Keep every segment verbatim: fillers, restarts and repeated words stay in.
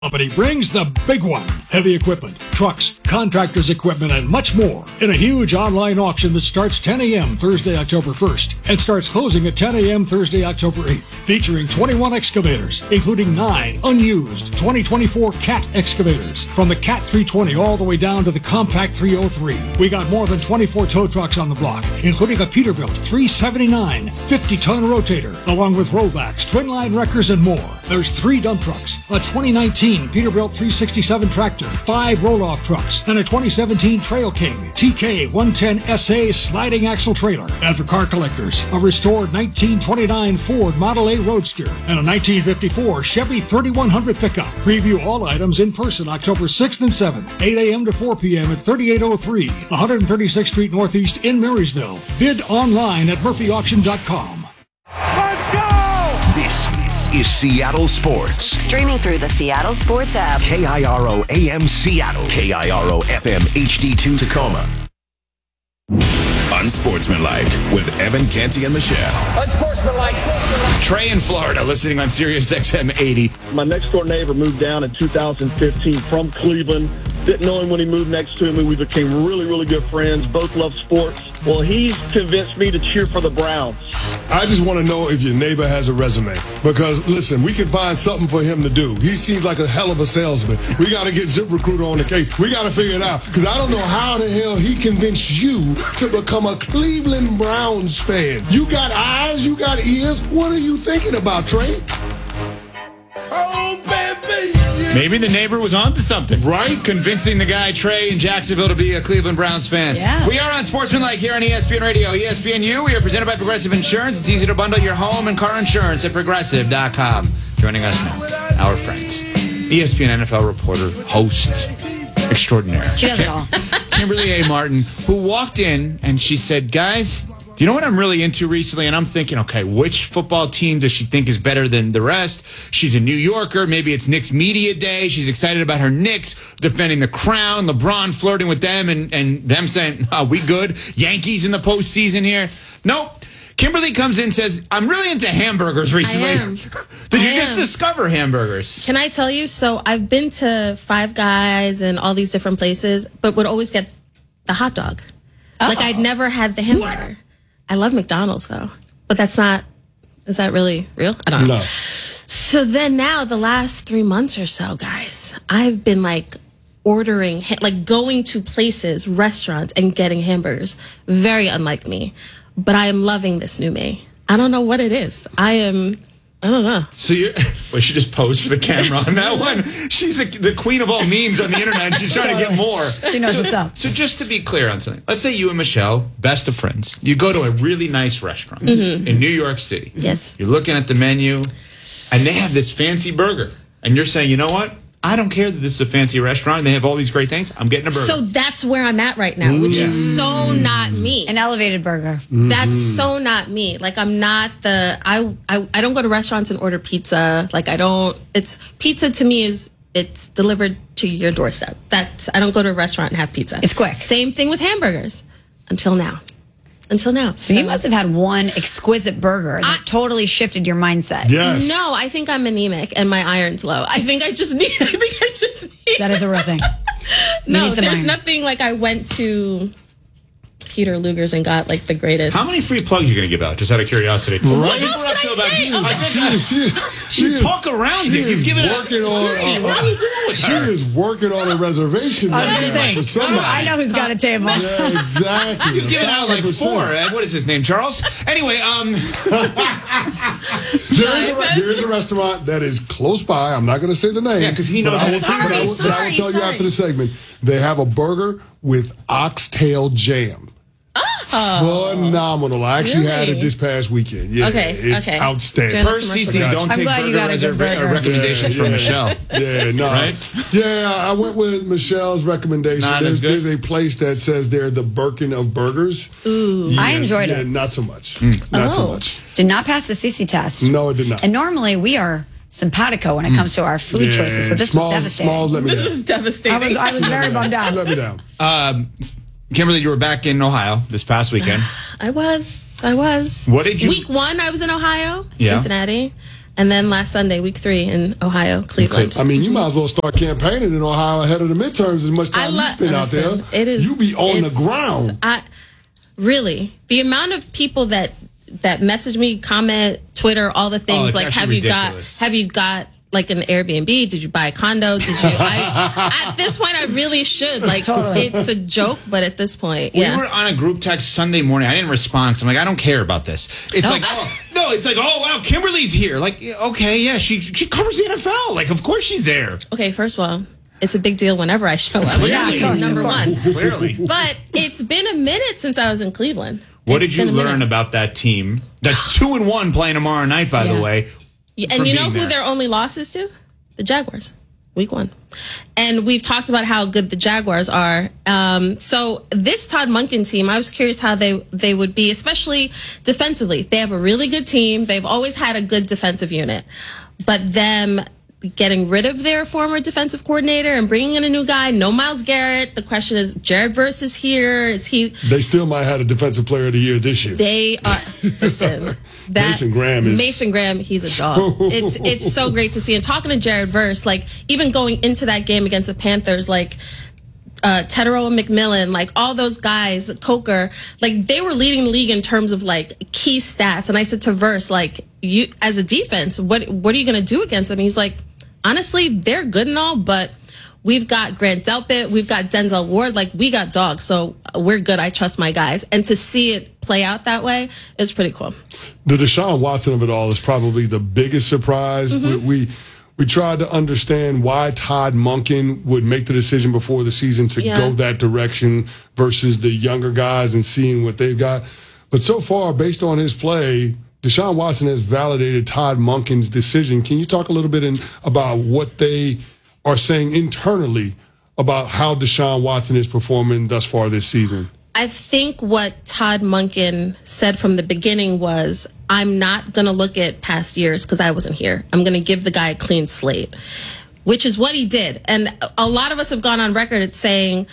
Company brings the big one. Heavy equipment, trucks, contractors equipment, and much more in a huge online auction that starts ten a.m. Thursday, October first and starts closing at ten a.m. Thursday, October eighth, featuring twenty-one excavators, including nine unused twenty twenty-four Cat excavators. From the Cat three twenty all the way down to the Compact three oh three. We got more than twenty-four tow trucks on the block, including a Peterbilt three seventy-nine fifty-ton rotator, along with rollbacks, twin-line wreckers, and more. There's three dump trucks, a twenty nineteen Peterbilt three sixty-seven tractor, five roll-off trucks, and a twenty seventeen Trail King T K one ten S A sliding axle trailer. And for car collectors, a restored nineteen twenty-nine Ford Model A Roadster and a nineteen fifty-four Chevy thirty-one hundred pickup. Preview all items in person October sixth and seventh, eight a.m. to four p.m. at thirty-eight oh three, one thirty-sixth Street Northeast in Marysville. Bid online at murphy auction dot com. Let's go! This is Seattle Sports. Streaming through the Seattle Sports app. K I R O A M Seattle. K I R O F M H D two Tacoma. Unsportsmanlike with Evan Canty and Michelle. Unsportsmanlike. Trey in Florida, listening on Sirius X M eighty. My next door neighbor moved down in two thousand fifteen from Cleveland. Didn't know him when he moved next to me. We became really, really good friends. Both love sports. Well, he's convinced me to cheer for the Browns. I just want to know if your neighbor has a resume. Because, listen, we can find something for him to do. He seems like a hell of a salesman. We got to get ZipRecruiter on the case. We got to figure it out. Because I don't know how the hell he convinced you to become a Cleveland Browns fan. You got eyes, you got ears. What are you thinking about, Trey? Oh, baby! Maybe the neighbor was onto something. Right? Convincing the guy, Trey, in Jacksonville to be a Cleveland Browns fan. Yeah. We are on Sportsmanlike here on E S P N Radio. E S P N U, we are presented by Progressive Insurance. It's easy to bundle your home and car insurance at progressive dot com. Joining us now, our friends, E S P N N F L reporter, host extraordinaire. She does it all. Kimberly A. Martin, who walked in and she said, guys, do you know what I'm really into recently? And I'm thinking, okay, which football team does she think is better than the rest? She's a New Yorker. Maybe it's Knicks Media Day. She's excited about her Knicks defending the crown, LeBron flirting with them, and, and them saying, oh, we good? Yankees in the postseason here? Nope. Kimberly comes in and says, I'm really into hamburgers recently. I am. Did you I just am. discover hamburgers? Can I tell you? So I've been to Five Guys and all these different places, but would always get the hot dog. Uh-oh. Like I'd never had the hamburger. What? I love McDonald's though, but that's not, is that really real? I don't know. No. So then now the last three months or so, guys, I've been like ordering, like going to places, restaurants and getting hamburgers. Very unlike me, but I am loving this new me. I don't know what it is. I am, I don't know. So you're, well, she just posed for the camera on that one. She's a, the queen of all memes on the internet, and she's trying to get more. She knows so, what's up. So just to be clear on something, let's say you and Michelle, best of friends, you go to a really nice restaurant mm-hmm. in New York City. Yes. You're looking at the menu, and they have this fancy burger, and you're saying, you know what? I don't care that this is a fancy restaurant and they have all these great things. I'm getting a burger. So that's where I'm at right now, which is so not me. An elevated burger. Mm-hmm. That's so not me. Like I'm not the I, I I don't go to restaurants and order pizza. Like I don't. It's pizza to me is it's delivered to your doorstep. That's I don't go to a restaurant and have pizza. It's quick. Same thing with hamburgers. Until now. Until now. So, so you must have had one exquisite burger that I, totally shifted your mindset. Yes. No, I think I'm anemic and my iron's low. I think I just need. I think I just need. That is a real thing. No, there's iron. nothing like I went to Peter Luger's and got like the greatest. How many free plugs are you going to give out? Just out of curiosity. Right. What else did I say? About, Okay. She, she, she you is, talk around it. You've given it working out. on. Seriously, Uh, what are you doing with she her? is working on a reservation. I was right going to now say, for somebody. I know who's got a table. Yeah, exactly. You've given out like four. Uh, what is his name? Charles? Anyway, um. There is, a, there is a restaurant that is close by. I'm not going to say the name. Yeah, 'cause he knows But I will, it's- but I will, Sorry, but I will tell you sorry. after the segment. They have a burger with oxtail jam. Oh. Phenomenal. I actually had Really? it this past weekend. Yeah, Okay, it's okay. outstanding. During Per C C, don't I'm take glad you burger got a good reserva- burger. uh, recommendations Yeah, from yeah. Michelle. Yeah, no. Right? Yeah, I went with Michelle's recommendation. Not There's, as good? there's a place that says they're the Birkin of burgers. Ooh. Yeah, I enjoyed yeah, it. Not so much. Mm. Not so Oh. much. Did not pass the C C test. No, it did not. And normally we are simpatico when it comes to our food Yeah, choices. So this Smalls, was devastating. Smalls let me This down. is devastating. I was I was very bummed out. She let me down. Um, Kimberly, you were back in Ohio this past weekend. I was. I was. What did you- Week one, I was in Ohio, Yeah. Cincinnati. And then last Sunday, week three in Ohio, Cleveland. I mean, you might as well start campaigning in Ohio ahead of the midterms as much time lo- you spend listen, out there. It is, you be on the ground. I, really, the amount of people that that message me, comment, Twitter, all the things oh, like, have ridiculous. you got, have you got like an Airbnb? Did you buy a condo? Did you? I, at this point, I really should. Like, totally. It's a joke, but at this point, yeah. We were on a group text Sunday morning. I didn't respond. So I'm like, I don't care about this. It's No. like, oh, no, it's like, oh, wow, Kimberly's here. Like, okay, yeah, she she covers the N F L. Like, of course she's there. Okay, first of all, it's a big deal whenever I show up. Clearly. That's number one. Clearly. But it's been a minute since I was in Cleveland. What It's did you been a learn minute. about that team? That's two and one playing tomorrow night, by Yeah. the way. Yeah, for and you know being who there. their only loss is to? The Jaguars. Week one. And we've talked about how good the Jaguars are. Um, so this Todd Monken team, I was curious how they, they would be, especially defensively. They have a really good team. They've always had a good defensive unit. But them getting rid of their former defensive coordinator and bringing in a new guy, no Myles Garrett. The question is, Jared Verse is here. Is he... They still might have a defensive player of the year this year. They are... Listen... That, Mason Graham is... Mason Graham, he's a dog. It's it's so great to see. And talking to Jared Verse, like, even going into that game against the Panthers, like, uh, Tedero and McMillan, like, all those guys, Coker, like, they were leading the league in terms of, like, key stats. And I said to Verse, like, you, as a defense, what what are you going to do against them? And he's like, honestly, they're good and all, but we've got Grant Delpit, we've got Denzel Ward, like, we got dogs, so we're good. I trust my guys. And to see it play out that way is pretty cool. The Deshaun Watson of it all is probably the biggest surprise. Mm-hmm. We, we we tried to understand why Todd Monken would make the decision before the season to Yeah. go that direction versus the younger guys and seeing what they've got. But so far, based on his play, Deshaun Watson has validated Todd Monken's decision. Can you talk a little bit in, about what they are saying internally about how Deshaun Watson is performing thus far this season? I think what Todd Monken said from the beginning was, I'm not going to look at past years because I wasn't here. I'm going to give the guy a clean slate, which is what he did. And a lot of us have gone on record at saying,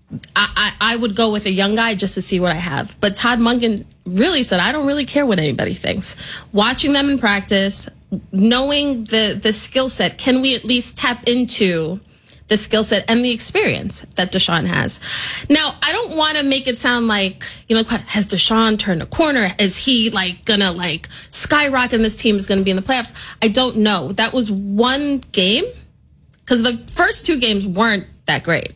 I, I, I would go with a young guy just to see what I have. But Todd Monken really said, I don't really care what anybody thinks. Watching them in practice, knowing the, the skill set, can we at least tap into the skill set and the experience that Deshaun has? Now, I don't want to make it sound like, you know, has Deshaun turned a corner? Is he like gonna like skyrocket and this team is gonna be in the playoffs? I don't know. That was one game because the first two games weren't that great.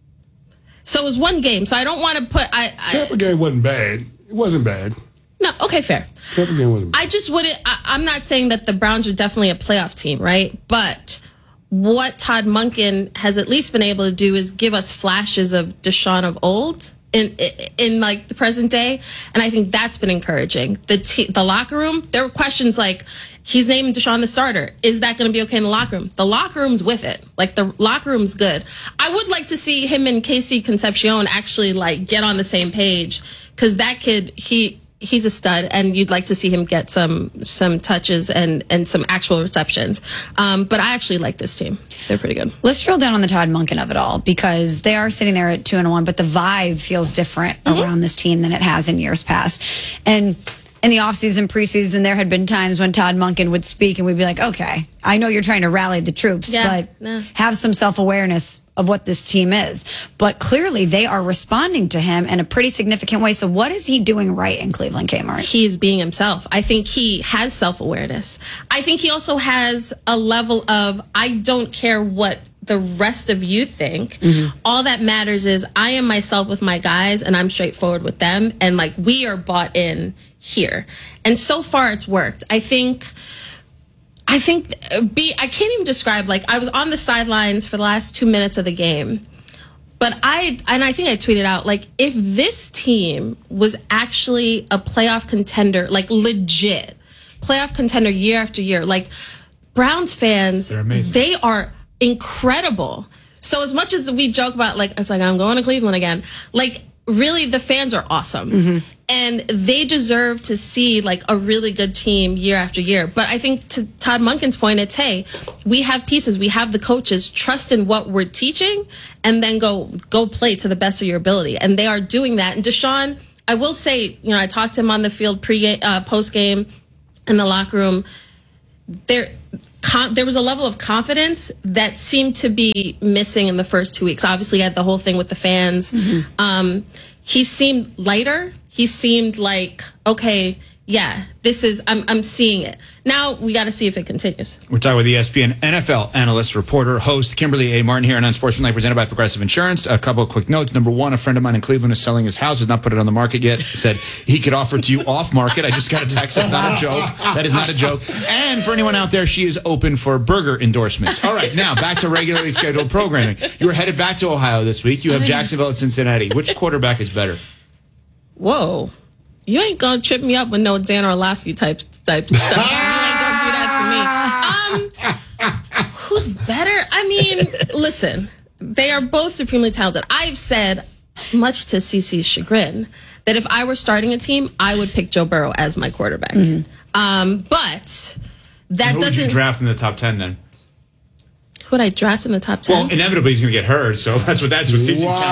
So it was one game. So I don't want to put. I, I Tampa game wasn't bad. It wasn't bad. No, okay, fair. Tampa game wasn't bad. I just wouldn't. I, I'm not saying that the Browns are definitely a playoff team, right? But what Todd Monken has at least been able to do is give us flashes of Deshaun of old in in, in like the present day, and I think that's been encouraging. The te- the locker room, there were questions like, he's naming Deshaun the starter. Is that going to be okay in the locker room? The locker room's with it. Like, the locker room's good. I would like to see him and Casey Concepcion actually, like, get on the same page, because that kid, he he's a stud, and you'd like to see him get some some touches and, and some actual receptions. Um, but I actually like this team. They're pretty good. Let's drill down on the Todd Monken of it all, because they are sitting there at two and one, but the vibe feels different Mm-hmm. around this team than it has in years past. And in the offseason, preseason, there had been times when Todd Monken would speak and we'd be like, okay, I know you're trying to rally the troops, Yeah, but no. have some self-awareness of what this team is. But clearly they are responding to him in a pretty significant way. So what is he doing right in Cleveland, Kmart? He's being himself. I think he has self-awareness. I think he also has a level of, I don't care what the rest of you think. Mm-hmm. All that matters is I am myself with my guys, and I'm straightforward with them, and like, we are bought in here. And so far it's worked. I think I think be I can't even describe, like, I was on the sidelines for the last two minutes of the game. But I, and I think I tweeted out, like, if this team was actually a playoff contender, like legit playoff contender year after year, like, Browns fans, they are incredible. So as much as we joke about, like, it's like, I'm going to Cleveland again, like, really, the fans are awesome. Mm-hmm. And they deserve to see, like, a really good team year after year. But I think, to Todd Monken's point, it's, hey, we have pieces, we have the coaches, trust in what we're teaching, and then go go play to the best of your ability. And they are doing that. And Deshaun, I will say, you know, I talked to him on the field pre uh, post game in the locker room. there con- there was a level of confidence that seemed to be missing in the first two weeks. Obviously, he had the whole thing with the fans. Mm-hmm. Um, he seemed lighter. He seemed like, okay, yeah, this is, I'm, I'm seeing it. Now we got to see if it continues. We're talking with E S P N N F L analyst, reporter, host Kimberly A. Martin here on Unsportsmanlike, presented by Progressive Insurance. A couple of quick notes. Number one, a friend of mine in Cleveland is selling his house, has not put it on the market yet. Said he could offer it to you off market. I just got a text. That's not a joke. That is not a joke. And for anyone out there, she is open for burger endorsements. All right, now back to regularly scheduled programming. You were headed back to Ohio this week. You have Jacksonville at Cincinnati. Which quarterback is better? Whoa. You ain't gonna trip me up with no Dan Orlovsky type type stuff. You ain't gonna do that to me. Um, who's better? I mean, listen, they are both supremely talented. I've said, much to CeCe's chagrin, that if I were starting a team, I would pick Joe Burrow as my quarterback. Mm-hmm. Um, but that who doesn't would you draft in the top ten then? Who would I draft in the top ten? Well, inevitably he's gonna get hurt, so that's what that's what CeCe's wow.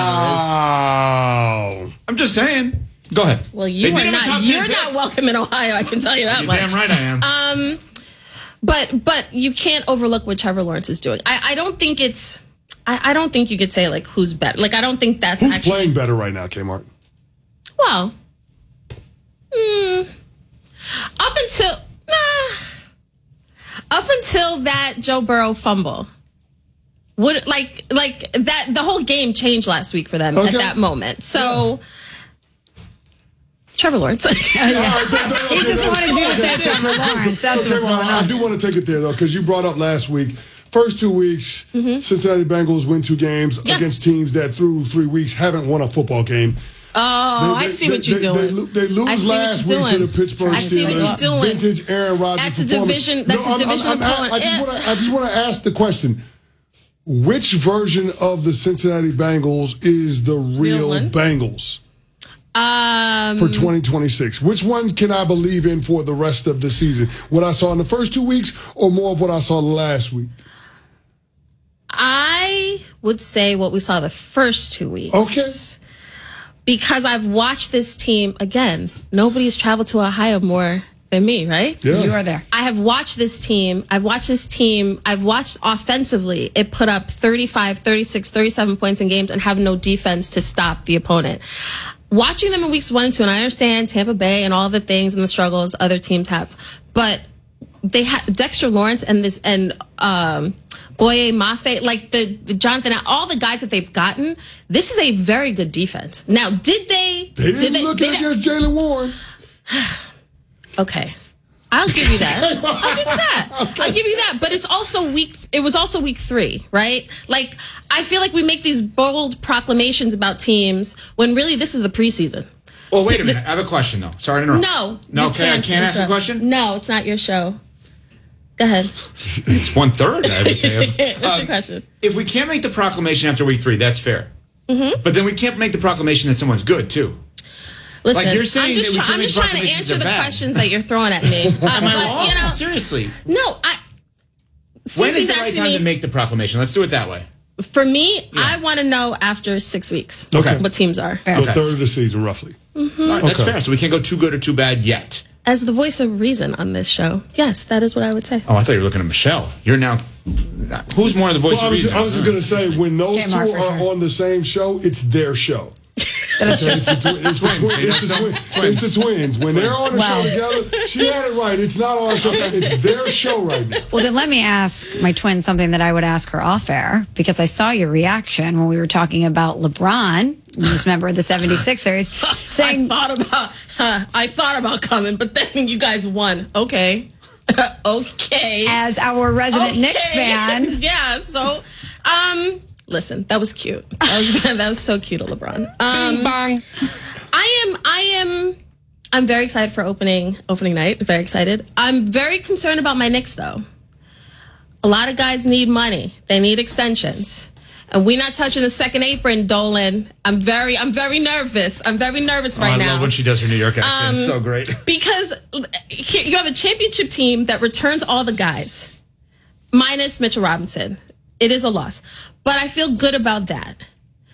counter is. I'm just saying. Go ahead. Well, you are not. You're not welcome in Ohio. I can tell you that You're much. Damn right I am. Um, but but you can't overlook what Trevor Lawrence is doing. I, I don't think it's. I, I don't think you could say like who's better. Like I don't think that's who's actually, playing better right now, Kmart. Well, mm, up until nah, up until that Joe Burrow fumble. Would like like that the whole game changed last week for them okay. at that moment. So. Yeah. Trevor Lawrence. yeah. He just wanted you to say Trevor Lawrence. That's what's going on. I do want to take it there, though, because you brought up last week. First two weeks, mm-hmm. Cincinnati Bengals win two games yeah. against teams that through three weeks haven't won a football game. Oh, they, they, I see they, what you're they, doing. They, they lose last week to the Pittsburgh Steelers. I see what you're doing. Vintage Aaron Rodgers. That's a division. That's no, a division I'm, I'm, opponent. I, I just want to. I just want to ask the question: which version of the Cincinnati Bengals is the real, real Bengals? Um, for twenty twenty-six, which one can I believe in for the rest of the season? What I saw in the first two weeks, or more of what I saw last week? I would say what we saw the first two weeks. Okay. Because I've watched this team again. Nobody's traveled to Ohio more than me, right? Yeah. You are there. I have watched this team. I've watched this team. I've watched offensively. It put up thirty-five, thirty-six, thirty-seven points in games and have no defense to stop the opponent. Watching them in weeks one and two, and I understand Tampa Bay and all the things and the struggles other teams have, but they had Dexter Lawrence and this and um, Boye Mafe, like the, the Jonathan, all the guys that they've gotten. This is a very good defense. Now, did they? They didn't did they, look did at just Jaylen Warren. Okay. I'll give you that. I'll give you that. Okay. I'll give you that. But it's also week. It was also week three, right? Like I feel like we make these bold proclamations about teams when really this is the preseason. Well, wait a minute. I have a question though. Sorry to interrupt. No. No. Okay, I can't ask a question. No, it's not your show. Go ahead. It's one third. I would say. What's um, your question? If we can't make the proclamation after week three, that's fair. Mm-hmm. But then we can't make the proclamation that someone's good too. Listen, like you're saying I'm just, that we try, I'm just trying to answer the bad. questions that you're throwing at me. Uh, Am I but, wrong? You know, Seriously. No, I. When is the right time me, to make the proclamation? Let's do it that way. For me, yeah. I want to know after six weeks okay. what teams are. The okay. third of the season, roughly. Mm-hmm. All right, that's okay. fair. So we can't go too good or too bad yet. As the voice of reason on this show, yes, that is what I would say. Oh, I thought you were looking at Michelle. You're now. Who's more the voice well, of I was, reason? I was just going to say, when those two are sure. on the same show, it's their show. It's the, twi- it's, the twi- it's, the twi- it's the twins. When they're on the wow. show together, she had it right. It's not our show. It's their show right now. Well, then let me ask my twin something that I would ask her off air, because I saw your reaction when we were talking about LeBron. You just remember the seventy-sixers saying, I thought about, huh, I thought about coming, but then you guys won. Okay. Okay. As our resident okay. Knicks fan. Yeah, so, um... Listen, that was cute. That was that was so cute of LeBron. Um, Bing bong. I am I am I'm very excited for opening opening night. Very excited. I'm very concerned about my Knicks though. A lot of guys need money. They need extensions. And we're not touching the second apron, Dolan. I'm very I'm very nervous. I'm very nervous oh, right I now. I love when she does her New York accent. Um, it's so great. Because you have a championship team that returns all the guys, minus Mitchell Robinson. It is a loss. But I feel good about that.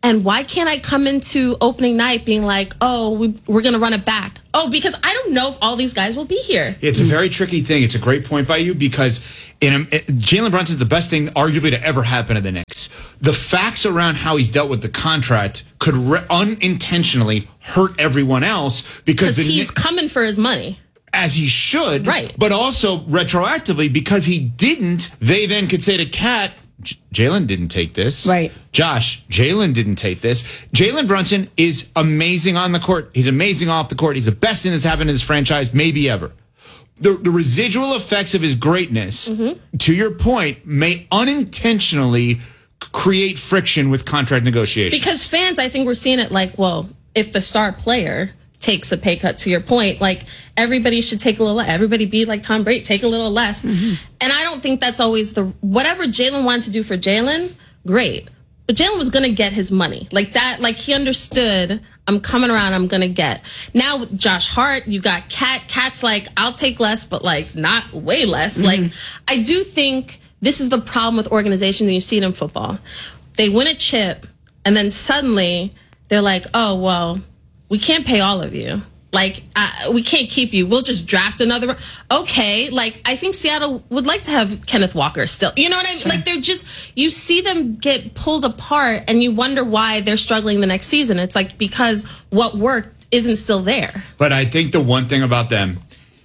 And why can't I come into opening night being like, oh, we, we're going to run it back? Oh, because I don't know if all these guys will be here. It's a very tricky thing. It's a great point by you because in a, Jalen Brunson's the best thing arguably to ever happen to the Knicks. The facts around how he's dealt with the contract could re- unintentionally hurt everyone else because the he's Knicks, coming for his money. As he should. Right. But also retroactively because he didn't, they then could say to Kat, J- Jalen didn't take this. Right. Josh, Jalen didn't take this. Jalen Brunson is amazing on the court. He's amazing off the court. He's the best thing that's happened in his franchise, maybe ever. The, the residual effects of his greatness, mm-hmm. to your point, may unintentionally create friction with contract negotiations. Because fans, I think we're seeing it like, well, if the star player takes a pay cut, to your point, like everybody should take a little less. Everybody be like Tom Brady, take a little less. Mm-hmm. And I don't think that's always the, whatever Jalen wanted to do for Jalen, great. But Jalen was going to get his money like that. Like he understood, I'm coming around, I'm going to get. Now with Josh Hart, you got Kat. Kat's like, I'll take less, but like not way less. Mm-hmm. Like I do think this is the problem with organizations, and you see it in football. They win a chip and then suddenly they're like, oh, well, we can't pay all of you. Like, uh, we can't keep you. We'll just draft another. Okay. Like, I think Seattle would like to have Kenneth Walker still. You know what I mean? Like, they're just, you see them get pulled apart and you wonder why they're struggling the next season. It's like, because what worked isn't still there. But I think the one thing about them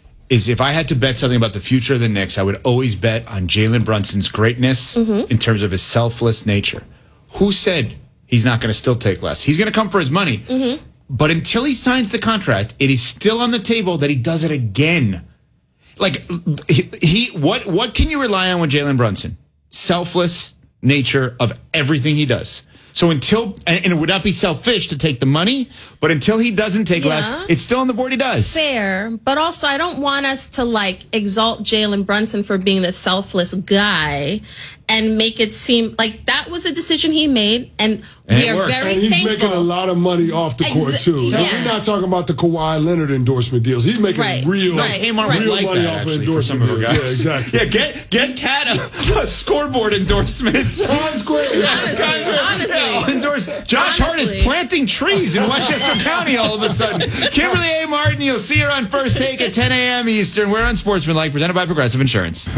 is if I had to bet something about the future of the Knicks, I would always bet on Jalen Brunson's greatness mm-hmm. in terms of his selfless nature. Who said he's not going to still take less? He's going to come for his money. Mm-hmm. But until he signs the contract, it is still on the table that he does it again. Like he, he what what can you rely on with Jalen Brunson? Selfless nature of everything he does. So until, and it would not be selfish to take the money, but until he doesn't take yeah. less, it's still on the board he does. Fair. But also, I don't want us to like exalt Jalen Brunson for being this selfless guy and make it seem like that was a decision he made, and, and we are worked. very and he's thankful. making a lot of money off the court, Exa- too. yeah. We're not talking about the Kawhi Leonard endorsement deals. He's making right. real, right. real right. money like off of endorsement deals. Guys. Yeah, exactly. Yeah, get get Kat a, a scoreboard endorsement. Times Square. Honestly, honestly. Yeah, endorse. Josh Hart is planting trees in Westchester County all of a sudden. Kimberly A. Martin, you'll see her on First Take at ten a.m. Eastern. We're on Sportsmanlike, presented by Progressive Insurance.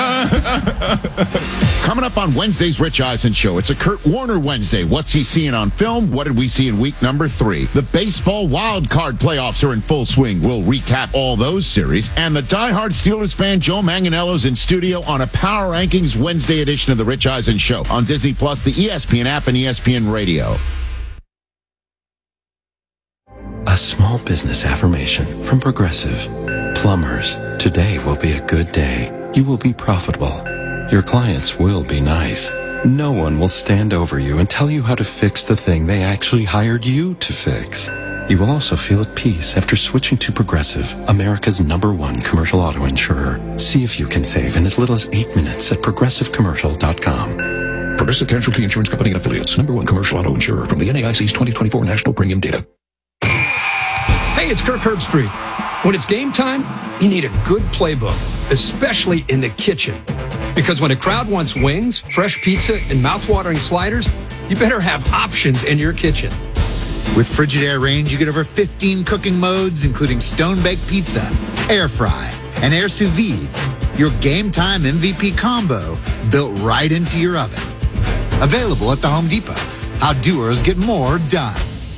Coming up on Wednesday's Rich Eisen Show, it's a Kurt Warner Wednesday. What's he seeing on film? What did we see in week number three? The baseball wild card playoffs are in full swing. We'll recap all those series. And the diehard Steelers fan Joe Manganiello's in studio on a Power Rankings Wednesday edition of the Rich Eisen Show on Disney Plus, the E S P N app, and E S P N Radio. A small business affirmation from Progressive. Plumbers, today will be a good day. You will be profitable. Your clients will be nice. No one will stand over you and tell you how to fix the thing they actually hired you to fix. You will also feel at peace after switching to Progressive, America's number one commercial auto insurer. See if you can save in as little as eight minutes at progressive commercial dot com. Progressive Casualty Insurance Company and Affiliates, number one commercial auto insurer from the N A I C's twenty twenty-four National Premium Data. Hey, it's Kirk Herbstreit. When it's game time, you need a good playbook, especially in the kitchen. Because when a crowd wants wings, fresh pizza, and mouthwatering sliders, you better have options in your kitchen. With Frigidaire range, you get over fifteen cooking modes, including stone-baked pizza, air fry, and air sous vide. Your game time M V P combo built right into your oven. Available at the Home Depot. How doers get more done.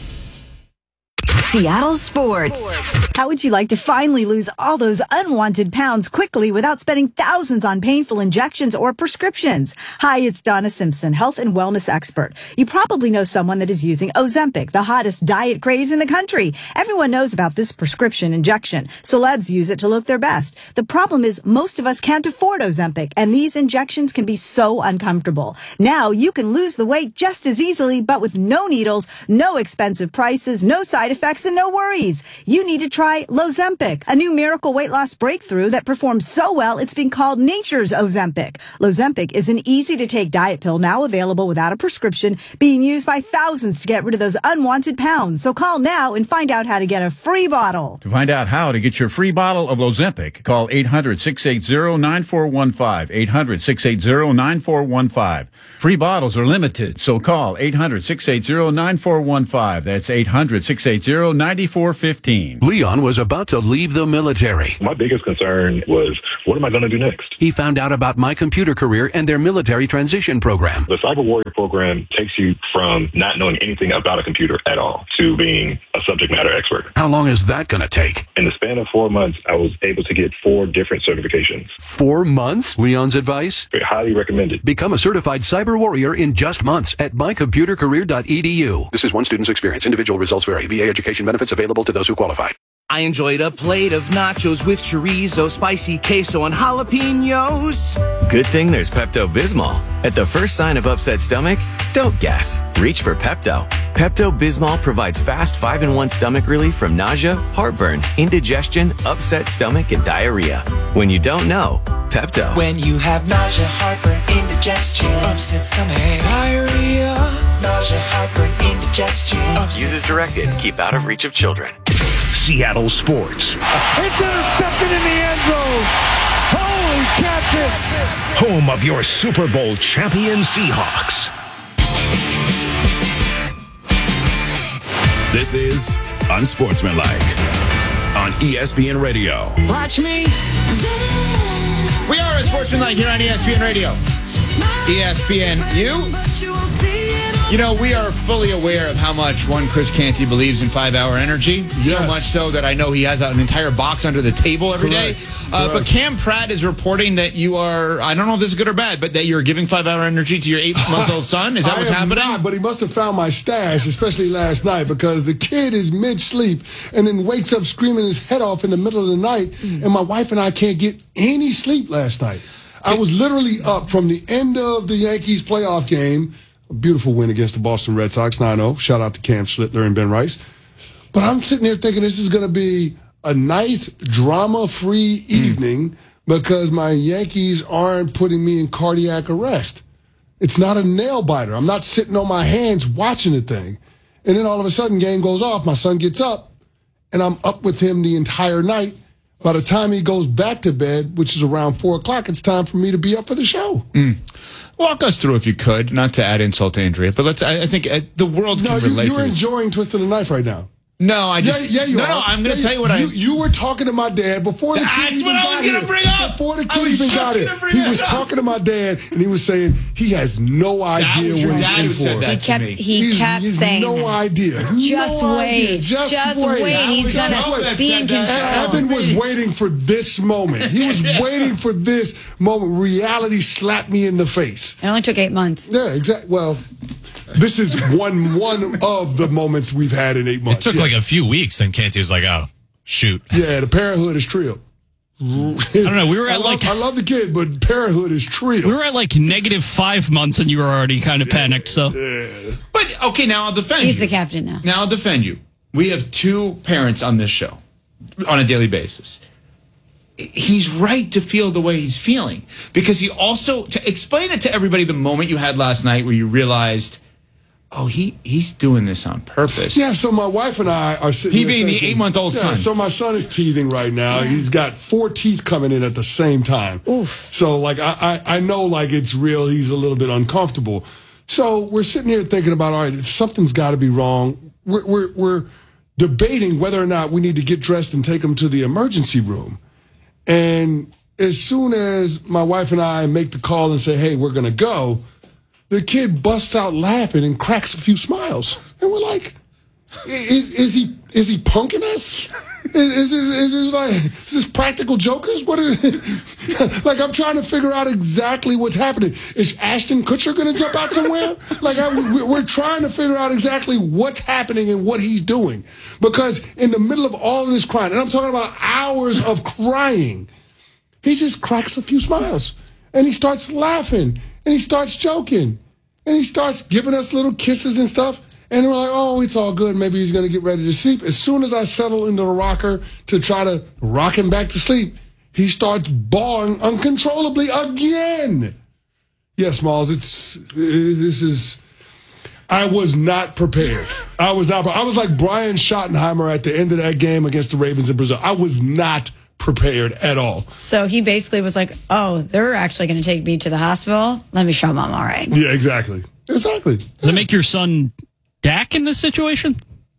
Seattle Sports. How would you like to finally lose all those unwanted pounds quickly without spending thousands on painful injections or prescriptions? Hi, it's Donna Simpson, health and wellness expert. You probably know someone that is using Ozempic, the hottest diet craze in the country. Everyone knows about this prescription injection. Celebs use it to look their best. The problem is most of us can't afford Ozempic, and these injections can be so uncomfortable. Now you can lose the weight just as easily, but with no needles, no expensive prices, no side effects, and no worries. You need to try try Lozempic, a new miracle weight loss breakthrough that performs so well it's been called nature's Ozempic. Lozempic is an easy-to-take diet pill now available without a prescription, being used by thousands to get rid of those unwanted pounds. So call now and find out how to get a free bottle. To find out how to get your free bottle of Lozempic, call eight hundred, six eight zero, nine four one five, eight hundred, six eight zero, nine four one five. Free bottles are limited, so call eight hundred, six eight zero, nine four one five. That's eight hundred, six eight zero, nine four one five. Leon was about to leave the military. My biggest concern was, what am I going to do next? He found out about My Computer Career and their military transition program. The Cyber Warrior program takes you from not knowing anything about a computer at all to being a subject matter expert. How long is that going to take? In the span of four months, I was able to get four different certifications. Four months? Leon's advice? Highly recommended. Become a certified cyber warrior in just months at my computer career dot e d u. This is one student's experience. Individual results vary. V A education benefits available to those who qualify. I enjoyed a plate of nachos with chorizo, spicy queso, and jalapenos. Good thing there's Pepto-Bismol. At the first sign of upset stomach, don't guess. Reach for Pepto. Pepto-Bismol provides fast five in one stomach relief from nausea, heartburn, indigestion, upset stomach, and diarrhea. When you don't know, Pepto. When you have nausea, heartburn, indigestion, upset stomach, diarrhea, nausea, heartburn, indigestion. Use as directed. Keep out of reach of children. Seattle Sports. It's intercepted in the end zone. Holy catfish. Home of your Super Bowl champion Seahawks. This is Unsportsmanlike on E S P N Radio. Watch me. We are Unsportsmanlike here on E S P N Radio. E S P N U. You know, we are fully aware of how much one Chris Canty believes in five-hour energy. Yes. So much so that I know he has an entire box under the table every Correct. day. Uh, Correct. but Cam Pratt is reporting that you are, I don't know if this is good or bad, but that you're giving five-hour energy to your eight-month-old son. Is that I what's am happening? Not, but he must have found my stash, especially last night, because the kid is mid-sleep and then wakes up screaming his head off in the middle of the night, mm. and my wife and I can't get any sleep last night. I was literally up from the end of the Yankees playoff game. A beautiful win against the Boston Red Sox, nine oh. Shout out to Cam Schlittler and Ben Rice. But I'm sitting there thinking this is going to be a nice, drama-free evening because my Yankees aren't putting me in cardiac arrest. It's not a nail-biter. I'm not sitting on my hands watching the thing. And then all of a sudden, game goes off. My son gets up, and I'm up with him the entire night. By the time he goes back to bed, which is around four o'clock, it's time for me to be up for the show. Mm. Walk us through, if you could, not to add insult to injury, but let's. I, I think uh, the world can no, relate you, to you're this. enjoying Twisting the Knife right now. No, I just. Yeah, yeah you no, are. no, I'm going to yeah, tell you what you, I. You were talking to my dad before the That's kid even what I got was here. gonna bring up. Before the I kid was even just got here, gonna bring he that was up. talking to my dad, and he was saying he has no idea was your what he's dad in who for. said that He to kept me. he He's- kept he's saying no that. idea. Just no wait. Idea. Just, Just wait. wait. He's Just gonna wait. be in control. Evan was waiting for this moment. He was waiting for this moment. Reality slapped me in the face. It only took eight months. Yeah, exactly. Well, this is one one of the moments we've had in eight It months. took yeah. like a few weeks, and Canty was like, "Oh, shoot." Yeah, the parenthood is trill. I don't know. We were I at love, like I love the kid, but parenthood is trill. we were at like negative five months, and you were already kind of panicked. So, But okay, now I'll defend He's you. the captain now. Now I'll defend you. We have two parents on this show on a daily basis. He's right to feel the way he's feeling because he also to explain it to everybody the moment you had last night where you realized, oh, he he's doing this on purpose. Yeah, so my wife and I are sitting He there being the thinking- eight-month-old yeah, son. So my son is teething right now. Yeah. He's got four teeth coming in at the same time. Oof. So, like, I, I, I know, like, it's real. He's a little bit uncomfortable. So we're sitting here thinking about, all right, something's got to be wrong. We're, we're, we're debating whether or not we need to get dressed and take him to the emergency room. And as soon as my wife and I make the call and say, hey, we're going to go, the kid busts out laughing and cracks a few smiles. And we're like, is, is he is he punking us? Is, is, is, is this like, is this practical jokers? What is, like, I'm trying to figure out exactly what's happening. Is Ashton Kutcher going to jump out somewhere? Like, I, we- we're trying to figure out exactly what's happening and what he's doing. Because in the middle of all of this crying, and I'm talking about hours of crying, he just cracks a few smiles. And he starts laughing. And he starts joking. And he starts giving us little kisses and stuff. And we're like, oh, it's all good. Maybe he's going to get ready to sleep. As soon as I settle into the rocker to try to rock him back to sleep, he starts bawling uncontrollably again. Yes, Smalls, it's, this is, I was not prepared. I was not, I was like Brian Schottenheimer at the end of that game against the Ravens in Brazil. I was not prepared at all. So he basically was like, oh, they're actually going to take me to the hospital. Let me show them I'm all right. Yeah, exactly. Exactly. Does it make your son Dak in this situation?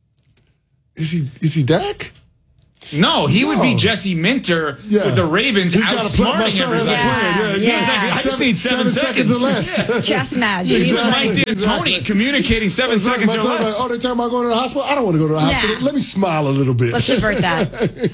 Is he, is he Dak? No, he No. would be Jesse Minter Yeah. with the Ravens He's gotta play- my outsmarting son has everybody. a plan. Yeah, He's exactly. like, I just need seven, seconds or less. Yeah. Chess match. He's He's like Mike Exactly. D'Antoni communicating seven It's like seconds my or son's less. like, oh, they talking about going to the hospital? I don't want to go to the Nah. hospital. Let me smile a little bit. Let's divert that.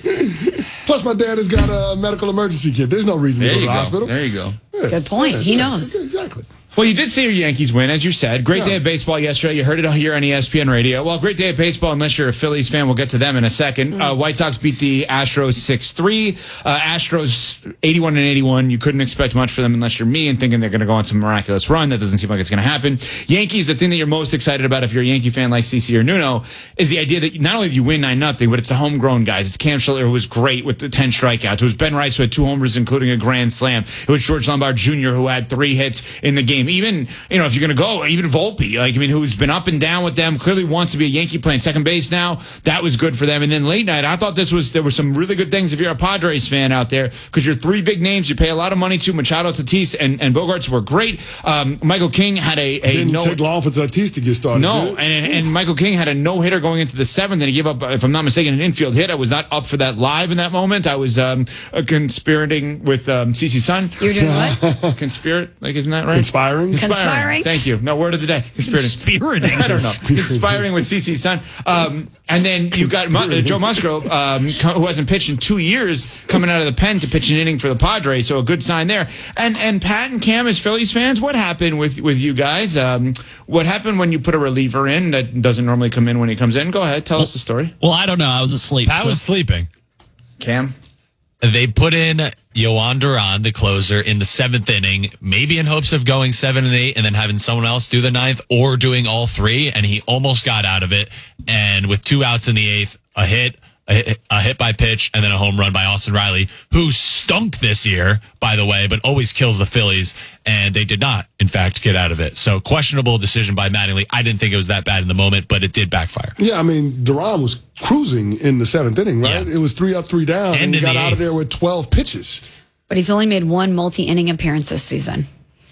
Plus, my dad has got a medical emergency kit. There's no reason There to go you to the go. hospital. There you go. Good point. He knows. Exactly. Well, you did see your Yankees win, as you said. Great Yeah. day of baseball yesterday. You heard it here on E S P N Radio. Well, great day of baseball, unless you're a Phillies fan. We'll get to them in a second. Mm. Uh, White Sox beat the Astros six three. Uh, Astros eighty-one and eighty-one. You couldn't expect much for them unless you're me and thinking they're going to go on some miraculous run. That doesn't seem like it's going to happen. Yankees, the thing that you're most excited about if you're a Yankee fan like CeCe or Nuno is the idea that not only do you win nine nothing, but it's the homegrown guys. It's Cam Schiller, who was great with the ten strikeouts. It was Ben Rice, who had two homers, including a grand slam. It was George Lombard Junior, who had three hits in the game. Even, you know, if you're going to go, even Volpe, like, I mean, who's been up and down with them, clearly wants to be a Yankee playing second base now. That was good for them. And then late night, I thought this was, there were some really good things if you're a Padres fan out there, because you're three big names you pay a lot of money to. Machado, Tatis, and, and Bogarts were great. Um, Michael King had a, a Didn't no. take long for Tatis to get started. No, did it? and, and Michael King had a no-hitter going into the seventh, and he gave up, if I'm not mistaken, an infield hit. I was not up for that live in that moment. I was um, uh, conspirating with um, CeCe's son. You were doing what? Conspirate? Like, isn't that right? Conspiring? Conspiring? Thank you. No, word of the day. Conspirating. Conspirating. I don't know. Conspiring with CeCe's son. Um, and then you've got Mu- uh, Joe Musgrove, um, co- who hasn't pitched in two years, coming out of the pen to pitch an inning for the Padres, so a good sign there. And and Pat and Cam, as Phillies fans, what happened with, with you guys? Um, what happened when you put a reliever in that doesn't normally come in when he comes in? Go ahead. Tell well, us the story. Well, I don't know. I was asleep. Pat so. was sleeping. Cam? They put in Yohan Duran, the closer, in the seventh inning, maybe in hopes of going seven and eight and then having someone else do the ninth, or doing all three, and he almost got out of it. And with two outs in the eighth, a hit, a hit, a hit by pitch, and then a home run by Austin Riley, who stunk this year, by the way, but always kills the Phillies, and they did not, in fact, get out of it. So questionable decision by Mattingly. I didn't think it was that bad in the moment, but it did backfire. Yeah, I mean, Duran was cruising in the seventh inning, right? Yeah. It was three up, three down, and, And he in got the out of eighth. there with twelve pitches. But he's only made one multi-inning appearance this season.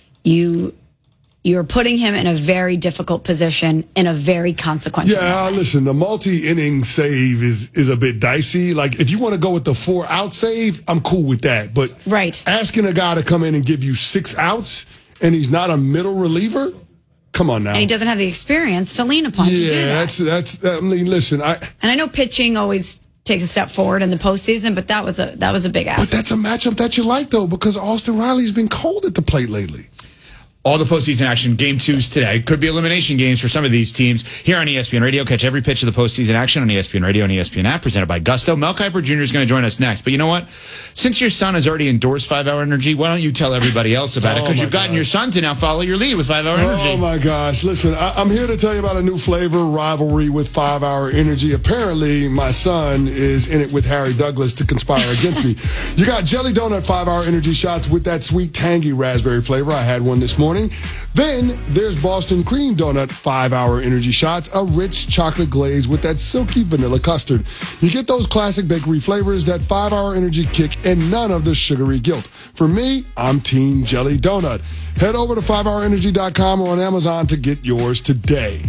You, you're putting him in a very difficult position in a very consequential Yeah, moment. listen, the multi-inning save is is a bit dicey. Like, if you want to go with the four-out save, I'm cool with that. But Right. asking a guy to come in and give you six outs, and he's not a middle reliever, come on now. And he doesn't have the experience to lean upon to do Yeah, that. that's that's. I mean, listen, I. And I know pitching always takes a step forward in the postseason, but that was a that was a big ask. But that's a matchup that you like, though, because Austin Riley's been cold at the plate lately. All the postseason action, game twos today. Could be elimination games for some of these teams. Here on E S P N Radio, catch every pitch of the postseason action on E S P N Radio and E S P N app, presented by Gusto. Mel Kiper Junior is going to join us next. But you know what? Since your son has already endorsed five hour Energy, why don't you tell everybody else about it? Oh, Because my you've gotten gosh. your son to now follow your lead with five hour Energy. Oh, my gosh. Listen, I, I'm here to tell you about a new flavor, rivalry with five hour Energy. Apparently, my son is in it with Harry Douglas to conspire against me. You got Jelly Donut five hour Energy shots with that sweet, tangy raspberry flavor. I had one this morning. Then there's Boston Cream Donut five hour Energy shots, a rich chocolate glaze with that silky vanilla custard. You get those classic bakery flavors, that five hour Energy kick, and none of the sugary guilt. For me, I'm Team Jelly Donut. Head over to five hour energy dot com or on Amazon to get yours today.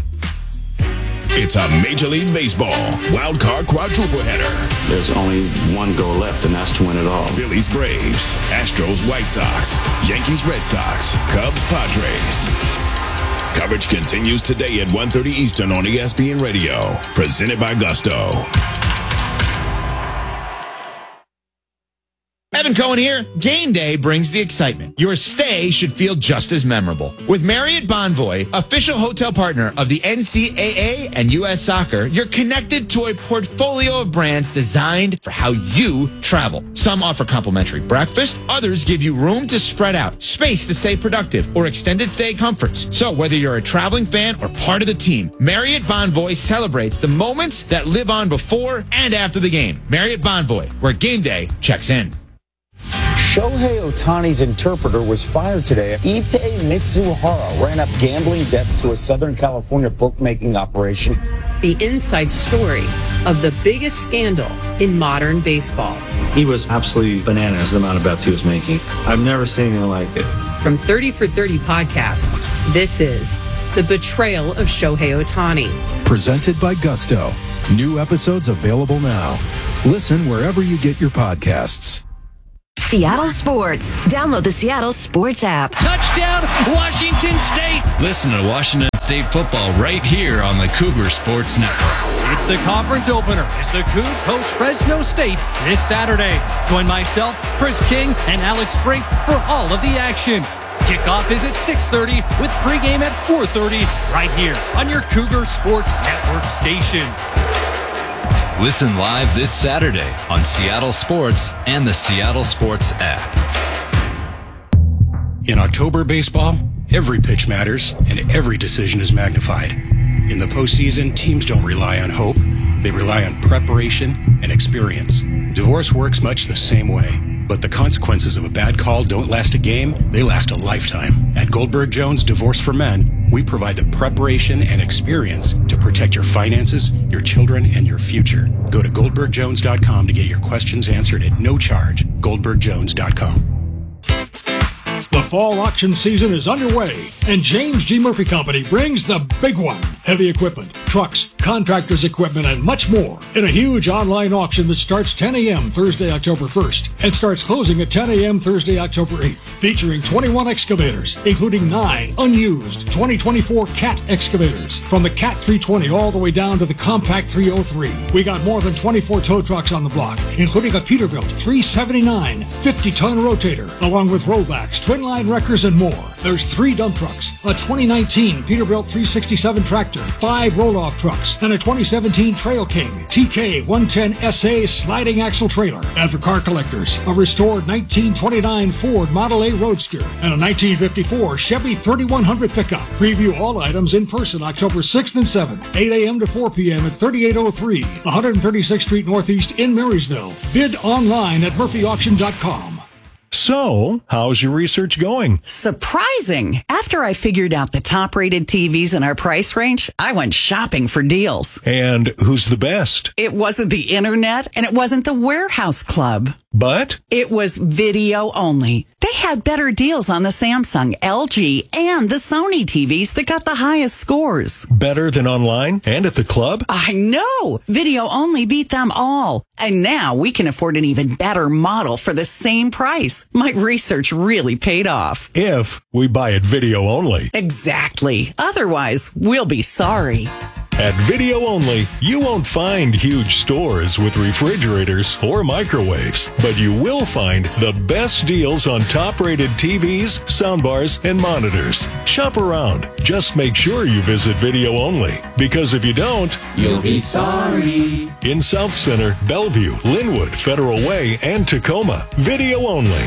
It's a Major League Baseball wild card quadruple header. There's only one goal left, and that's to win it all. Phillies Braves, Astros White Sox, Yankees Red Sox, Cubs Padres. Coverage continues today at one thirty Eastern on E S P N Radio. Presented by Gusto. Evan Cohen here. Game day brings the excitement. Your stay should feel just as memorable. With Marriott Bonvoy, official hotel partner of the N C double A and U S Soccer, you're connected to a portfolio of brands designed for how you travel. Some offer complimentary breakfast, others give you room to spread out, space to stay productive, or extended stay comforts. So whether you're a traveling fan or part of the team, Marriott Bonvoy celebrates the moments that live on before and after the game. Marriott Bonvoy, where game day checks in. Shohei Ohtani's interpreter was fired today. Ippei Mitsuhara ran up gambling debts to a Southern California bookmaking operation. The inside story of the biggest scandal in modern baseball. He was absolutely bananas, the amount of bets he was making. I've never seen anything like it. From thirty for thirty podcasts, this is The Betrayal of Shohei Ohtani. Presented by Gusto. New episodes available now. Listen wherever you get your podcasts. Seattle Sports. Download the Seattle Sports app. Touchdown, Washington State. Listen to Washington State football right here on the Cougar Sports Network. It's the conference opener as the Cougs host Fresno State this Saturday. Join myself, Chris King, and Alex Brink for all of the action. Kickoff is at six thirty with pregame at four thirty right here on your Cougar Sports Network station. Listen live this Saturday on Seattle Sports and the Seattle Sports app. In October baseball, every pitch matters and every decision is magnified. In the postseason, teams don't rely on hope. They rely on preparation and experience. Divorce works much the same way. But the consequences of a bad call don't last a game, they last a lifetime. At Goldberg Jones Divorce for Men, we provide the preparation and experience to protect your finances, your children, and your future. Go to goldberg jones dot com to get your questions answered at no charge. goldberg jones dot com. The fall auction season is underway, and James G. Murphy Company brings the big one. Heavy equipment, trucks, contractors' equipment, and much more in a huge online auction that starts ten a.m. Thursday, October first, and starts closing at ten a.m. Thursday, October eighth, featuring twenty-one excavators, including nine unused twenty twenty-four Cat excavators, from the Cat three twenty all the way down to the Compact three oh three. We got more than twenty-four tow trucks on the block, including a Peterbilt three seventy-nine fifty-ton rotator, along with rollbacks, twin line wreckers, and more. There's three dump trucks, a twenty nineteen Peterbilt three sixty-seven tractor, five roll-off trucks, and a twenty seventeen Trail King T K one ten S A sliding axle trailer. And for car collectors, a restored nineteen twenty-nine Ford Model A Roadster and a nineteen fifty-four Chevy thirty-one hundred pickup. Preview all items in person October sixth and seventh, eight a.m. to four p.m. at thirty-eight oh three one thirty-sixth Street Northeast in Marysville. Bid online at murphy auction dot com. So, how's your research going? Surprising. After I figured out the top-rated T Vs in our price range, I went shopping for deals. And who's the best? It wasn't the internet, and it wasn't the Warehouse Club. But? It was video only. They had better deals on the Samsung, L G, and the Sony T Vs that got the highest scores. Better than online and at the club? I know! Video only beat them all. And now we can afford an even better model for the same price. My research really paid off. If we buy it video only. Exactly. Otherwise, we'll be sorry. At Video Only, you won't find huge stores with refrigerators or microwaves, but you will find the best deals on top-rated T Vs, soundbars, and monitors. Shop around. Just make sure you visit Video Only, because if you don't, you'll be sorry. In South Center, Bellevue, Linwood, Federal Way, and Tacoma, Video Only.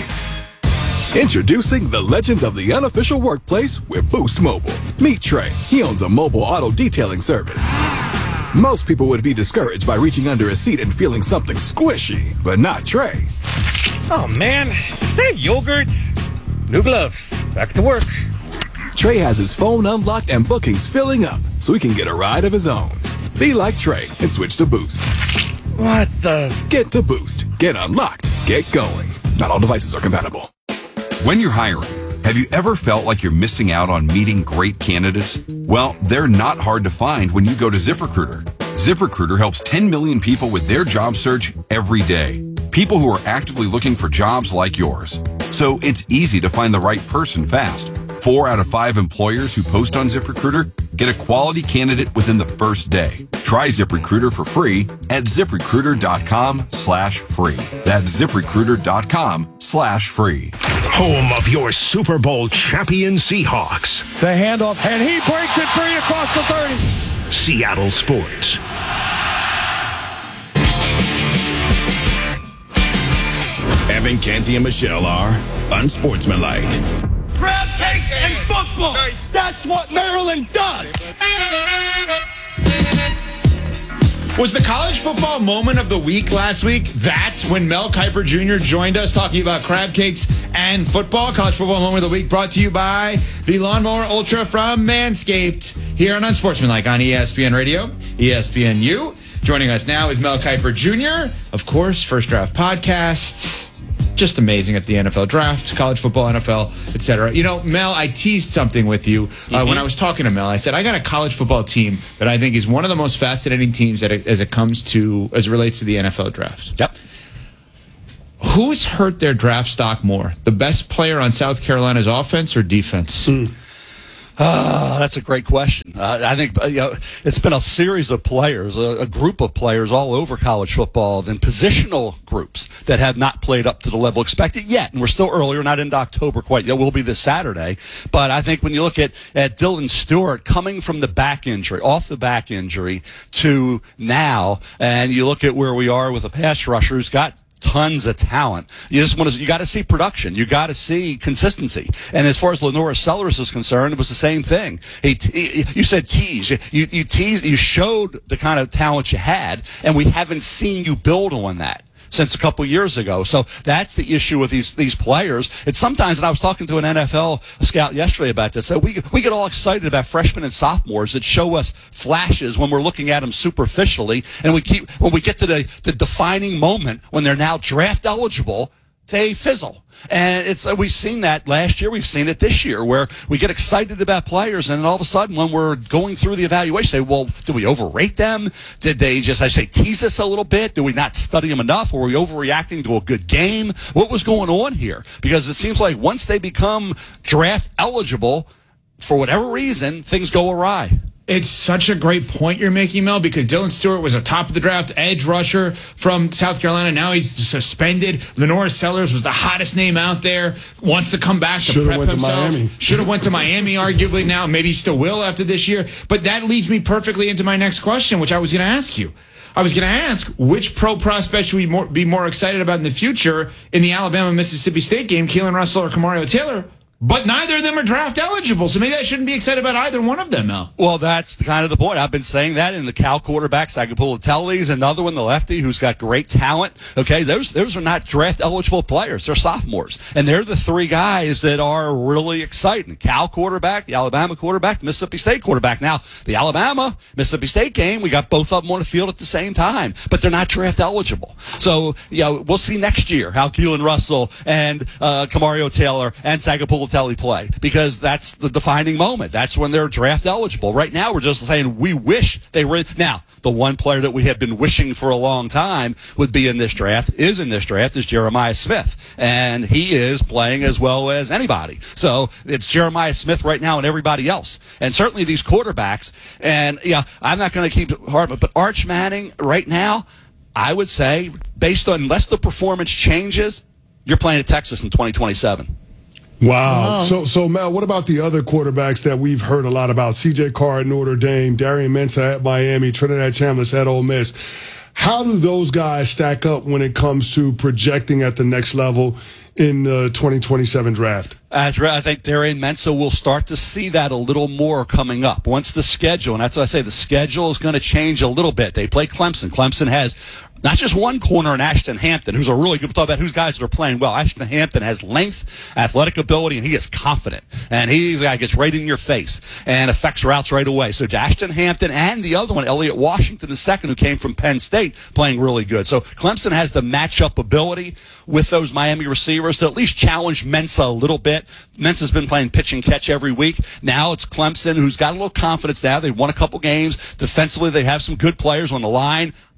Introducing the legends of the unofficial workplace with Boost Mobile. Meet Trey. He owns a mobile auto detailing service. Most people would be discouraged by reaching under a seat and feeling something squishy, but not Trey. Oh man, is that yogurt? New gloves. Back to work. Trey has his phone unlocked and bookings filling up, so he can get a ride of his own. Be like Trey and switch to Boost. What the? Get to Boost. Get unlocked. Get going. Not all devices are compatible. When you're hiring, have you ever felt like you're missing out on meeting great candidates? Well, they're not hard to find when you go to ZipRecruiter. ZipRecruiter helps ten million people with their job search every day. People who are actively looking for jobs like yours. So it's easy to find the right person fast. Four out of five employers who post on ZipRecruiter Get a quality candidate within the first day. Try ZipRecruiter for free at ZipRecruiter.com slash free. That's ZipRecruiter.com slash free. Home of your Super Bowl champion Seahawks. The handoff, and he breaks it free across the thirty. Seattle Sports. Evan, Canty, and Michelle are unsportsmanlike. Crab cakes and football. That's what Maryland does. Was the college football moment of the week last week that when Mel Kiper Junior joined us talking about crab cakes and football? College football moment of the week brought to you by the Lawnmower Ultra from Manscaped here on Unsportsmanlike on E S P N Radio, E S P N U. Joining us now is Mel Kiper Junior Of course, First Draft Podcast. Just amazing at the N F L draft, college football, N F L, et cetera. You know, Mel, I teased something with you uh, mm-hmm. when I was talking to Mel. I said, I got a college football team that I think is one of the most fascinating teams that it, as it comes to, as it relates to the N F L draft. Yep. Who's hurt their draft stock more? The best player on South Carolina's offense or defense? Mm. Uh, that's a great question. Uh, I think you know, it's been a series of players, a, a group of players all over college football, and positional groups that have not played up to the level expected yet. And we're still early. We're not into October quite yet. We'll be this Saturday. But I think when you look at, at Dylan Stewart coming from the back injury, off the back injury to now, and you look at where we are with a pass rusher who's got tons of talent. You just want to, you got to see production. You got to see consistency. And as far as Lenora Sellers is concerned, it was the same thing. He, he you said tease. You, you teased, you showed the kind of talent you had, and we haven't seen you build on that since a couple years ago. So that's the issue with these these players. It's sometimes, and I was talking to an N F L scout yesterday about this, that we we get all excited about freshmen and sophomores that show us flashes when we're looking at them superficially, and we keep when we get to the, the defining moment when they're now draft eligible, they fizzle. And it's uh, we've seen that last year. We've seen it this year, where we get excited about players, and then all of a sudden, when we're going through the evaluation, say, "Well, did we overrate them? Did they just, I say, tease us a little bit? Did we not study them enough? Were we overreacting to a good game? What was going on here?" Because it seems like once they become draft eligible, for whatever reason, things go awry. It's such a great point you're making, Mel, because Dylan Stewart was a top of the draft edge rusher from South Carolina. Now he's suspended. Lenora Sellers was the hottest name out there. Wants to come back to Should've prep went himself. To Miami. Should have went to Miami, arguably now. Maybe he still will after this year. But that leads me perfectly into my next question, which I was going to ask you. I was going to ask, which pro prospect should we more, be more excited about in the future in the Alabama-Mississippi State game, Keelan Russell or Kamario Taylor? But neither of them are draft eligible, so maybe I shouldn't be excited about either one of them, Mel. Well, that's kind of the point. I've been saying that in the Cal quarterbacks. Agapulatelli's another one, the lefty, who's got great talent. Okay, those those are not draft eligible players. They're sophomores. And they're the three guys that are really exciting. Cal quarterback, the Alabama quarterback, the Mississippi State quarterback. Now, the Alabama, Mississippi State game, we got both of them on the field at the same time, but they're not draft eligible. So, you know, we'll see next year how Keelan Russell and uh, Kamario Taylor and Sagapulatelli play, because that's the defining moment. That's when they're draft eligible. Right now, we're just saying we wish they were. Now, the one player that we have been wishing for a long time would be in this draft, is in this draft, is Jeremiah Smith. And he is playing as well as anybody. So it's Jeremiah Smith right now and everybody else. And certainly these quarterbacks. And, yeah, I'm not going to keep it hard, but Arch Manning right now, I would say, based on, unless the performance changes, you're playing at Texas in twenty twenty-seven. Wow. Oh. So, so Mel, what about the other quarterbacks that we've heard a lot about? C J Carr at Notre Dame, Darian Mensah at Miami, Trinidad Chambliss at Ole Miss. How do those guys stack up when it comes to projecting at the next level in the twenty twenty-seven draft? As I think Darian Mensah will start to see that a little more coming up. Once the schedule, and that's what I say, the schedule is going to change a little bit. They play Clemson. Clemson has not just one corner in Ashton Hampton, who's a really good, talk about who's guys that are playing well. Ashton Hampton has length, athletic ability, and he is confident. And he's a guy gets right in your face and affects routes right away. So Ashton Hampton and the other one, Elliott Washington the second, who came from Penn State, playing really good. So Clemson has the matchup ability with those Miami receivers to at least challenge Mensah a little bit. Mensah's been playing pitch and catch every week. Now it's Clemson, who's got a little confidence now. They've won a couple games. Defensively, they have some good players on the line.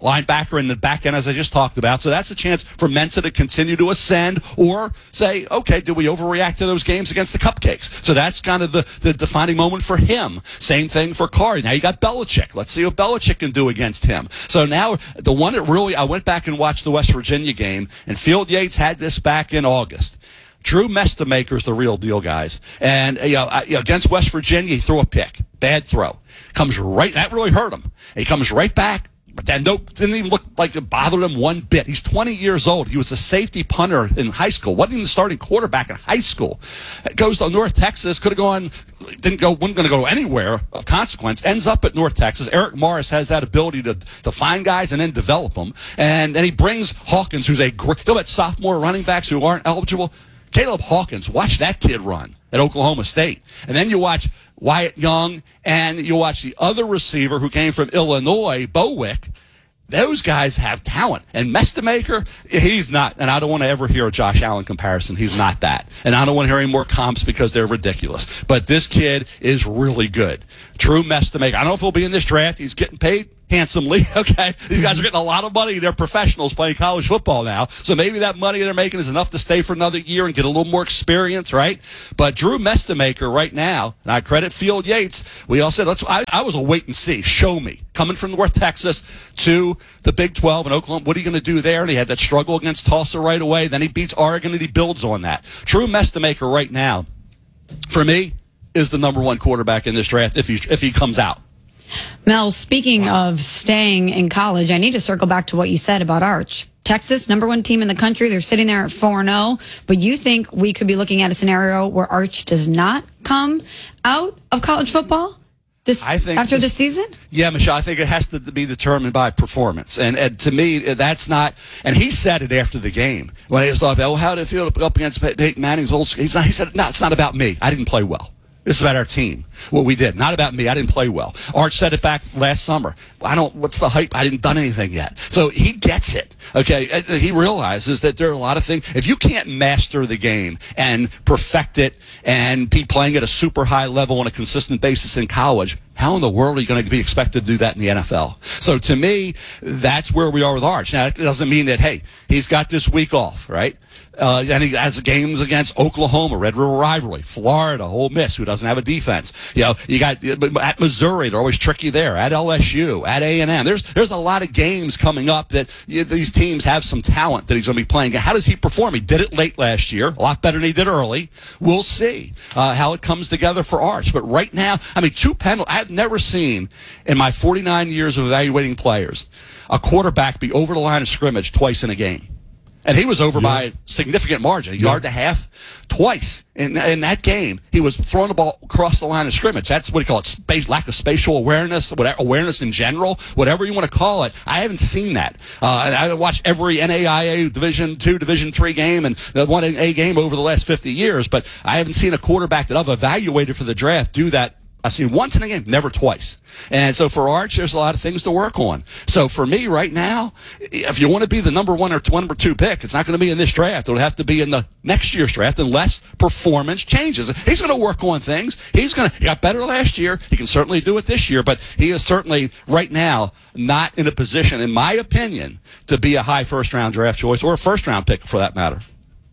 linebacker in the back end, as I just talked about. So that's a chance for Mensa to continue to ascend or say, okay, did we overreact to those games against the Cupcakes? So that's kind of the, the defining moment for him. Same thing for Carr. Now you got Belichick. Let's see what Belichick can do against him. So now the one that really, I went back and watched the West Virginia game, and Field Yates had this back in August. Drew Mestamaker is the real deal, guys. And you know, against West Virginia, he threw a pick. Bad throw. Comes right, that really hurt him. He comes right back. But then nope, didn't even look like it bothered him one bit. He's twenty years old. He was a safety punter in high school. Wasn't even the starting quarterback in high school. Goes to North Texas. Could have gone, didn't go, wasn't going to go anywhere of consequence. Ends up at North Texas. Eric Morris has that ability to, to find guys and then develop them. And then he brings Hawkins, who's a great, talk about sophomore running backs who aren't eligible. Caleb Hawkins, watch that kid run at Oklahoma State. And then you watch Wyatt Young, and you watch the other receiver who came from Illinois, Bowick. Those guys have talent. And Mestamaker, he's not. And I don't want to ever hear a Josh Allen comparison. He's not that. And I don't want to hear any more comps because they're ridiculous. But this kid is really good. Drew Mestamaker. I don't know if he'll be in this draft. He's getting paid handsomely, okay? These guys are getting a lot of money. They're professionals playing college football now. So maybe that money they're making is enough to stay for another year and get a little more experience, right? But Drew Mestamaker right now, and I credit Field Yates, we all said, let's. I, I was a wait and see. Show me. Coming from North Texas to the Big twelve in Oklahoma, what are you going to do there? And he had that struggle against Tulsa right away. Then he beats Oregon, and he builds on that. Drew Mestamaker right now, for me, is the number one quarterback in this draft if he if he comes out. Mel, speaking of staying in college, I need to circle back to what you said about Arch. Texas, number one team in the country. They're sitting there at four and oh. But you think we could be looking at a scenario where Arch does not come out of college football this I think after this, this season? Yeah, Michelle, I think it has to be determined by performance. And, and to me, that's not, and he said it after the game. When he was like, oh, how did it feel up against Peyton Manning's old school? He's not, he said, no, it's not about me. I didn't play well. This is about our team, what we did. Not about me. I didn't play well. Arch said it back last summer. I don't, what's the hype? I didn't done anything yet. So he gets it. Okay. He realizes that there are a lot of things. If you can't master the game and perfect it and be playing at a super high level on a consistent basis in college, how in the world are you going to be expected to do that in the N F L? So to me, that's where we are with Arch. Now, it doesn't mean that, hey, he's got this week off, right? Uh, and he has games against Oklahoma, Red River Rivalry, Florida, Ole Miss, who doesn't have a defense. You know, you got at Missouri, they're always tricky there. At L S U, at A and M, there's there's a lot of games coming up that you, these teams have some talent that he's going to be playing. How does he perform? He did it late last year, a lot better than he did early. We'll see uh, how it comes together for Arch. But right now, I mean, two penalties. I've never seen in my forty-nine years of evaluating players a quarterback be over the line of scrimmage twice in a game. And he was over yeah. by a significant margin, a yeah. yard and a half, twice in in that game. He was throwing the ball across the line of scrimmage. That's what do you call it? Space, lack of spatial awareness, whatever, awareness in general, whatever you want to call it. I haven't seen that. Uh, I watched every N A I A Division two, Division three game and the one A game over the last fifty years, but I haven't seen a quarterback that I've evaluated for the draft do that. I've seen once in a game, never twice. And so for Arch, there's a lot of things to work on. So for me right now, if you want to be the number one or number two pick, it's not going to be in this draft. It'll have to be in the next year's draft unless performance changes. He's going to work on things. He's going to, he got better last year. He can certainly do it this year, but he is certainly right now not in a position, in my opinion, to be a high first round draft choice or a first round pick for that matter.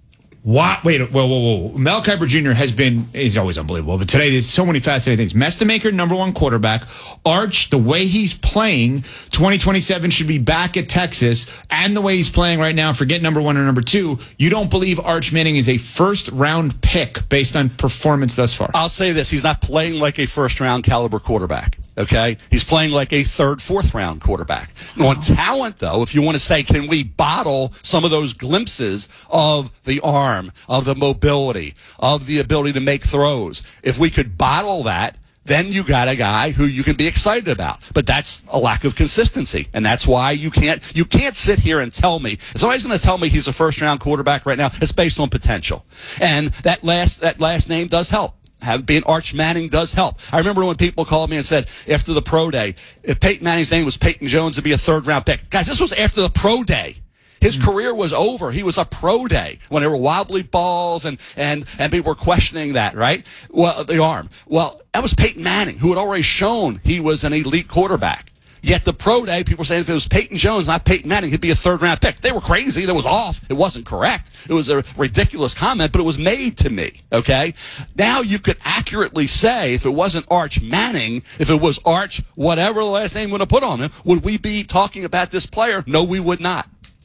What? Wait, whoa, whoa, whoa. Mel Kiper Junior has been, he's always unbelievable, but today there's so many fascinating things. Mestamaker, number one quarterback. Arch, the way he's playing, twenty twenty-seven should be back at Texas, and the way he's playing right now, forget number one or number two, you don't believe Arch Manning is a first round pick based on performance thus far? I'll say this, he's not playing like a first round caliber quarterback. Okay? He's playing like a third, fourth round quarterback. Oh. On talent, though, if you want to say, can we bottle some of those glimpses of the arm, of the mobility, of the ability to make throws? If we could bottle that, then you got a guy who you can be excited about. But that's a lack of consistency. And that's why you can't you can't sit here and tell me, if somebody's going to tell me he's a first round quarterback right now, it's based on potential. And that last that last name does help. Have being Arch Manning does help. I remember when people called me and said after the pro day, if Peyton Manning's name was Peyton Jones, it'd be a third round pick. Guys, this was after the pro day. His mm-hmm. career was over. He was a pro day when there were wobbly balls and, and, and people were questioning that, right? Well, the arm. Well, that was Peyton Manning, who had already shown he was an elite quarterback. Yet the pro day, people were saying if it was Peyton Jones, not Peyton Manning, he'd be a third-round pick. They were crazy. That was off. It wasn't correct. It was a ridiculous comment, but it was made to me, okay? Now you could accurately say if it wasn't Arch Manning, if it was Arch whatever the last name would have put on him, would we be talking about this player? No, we would not.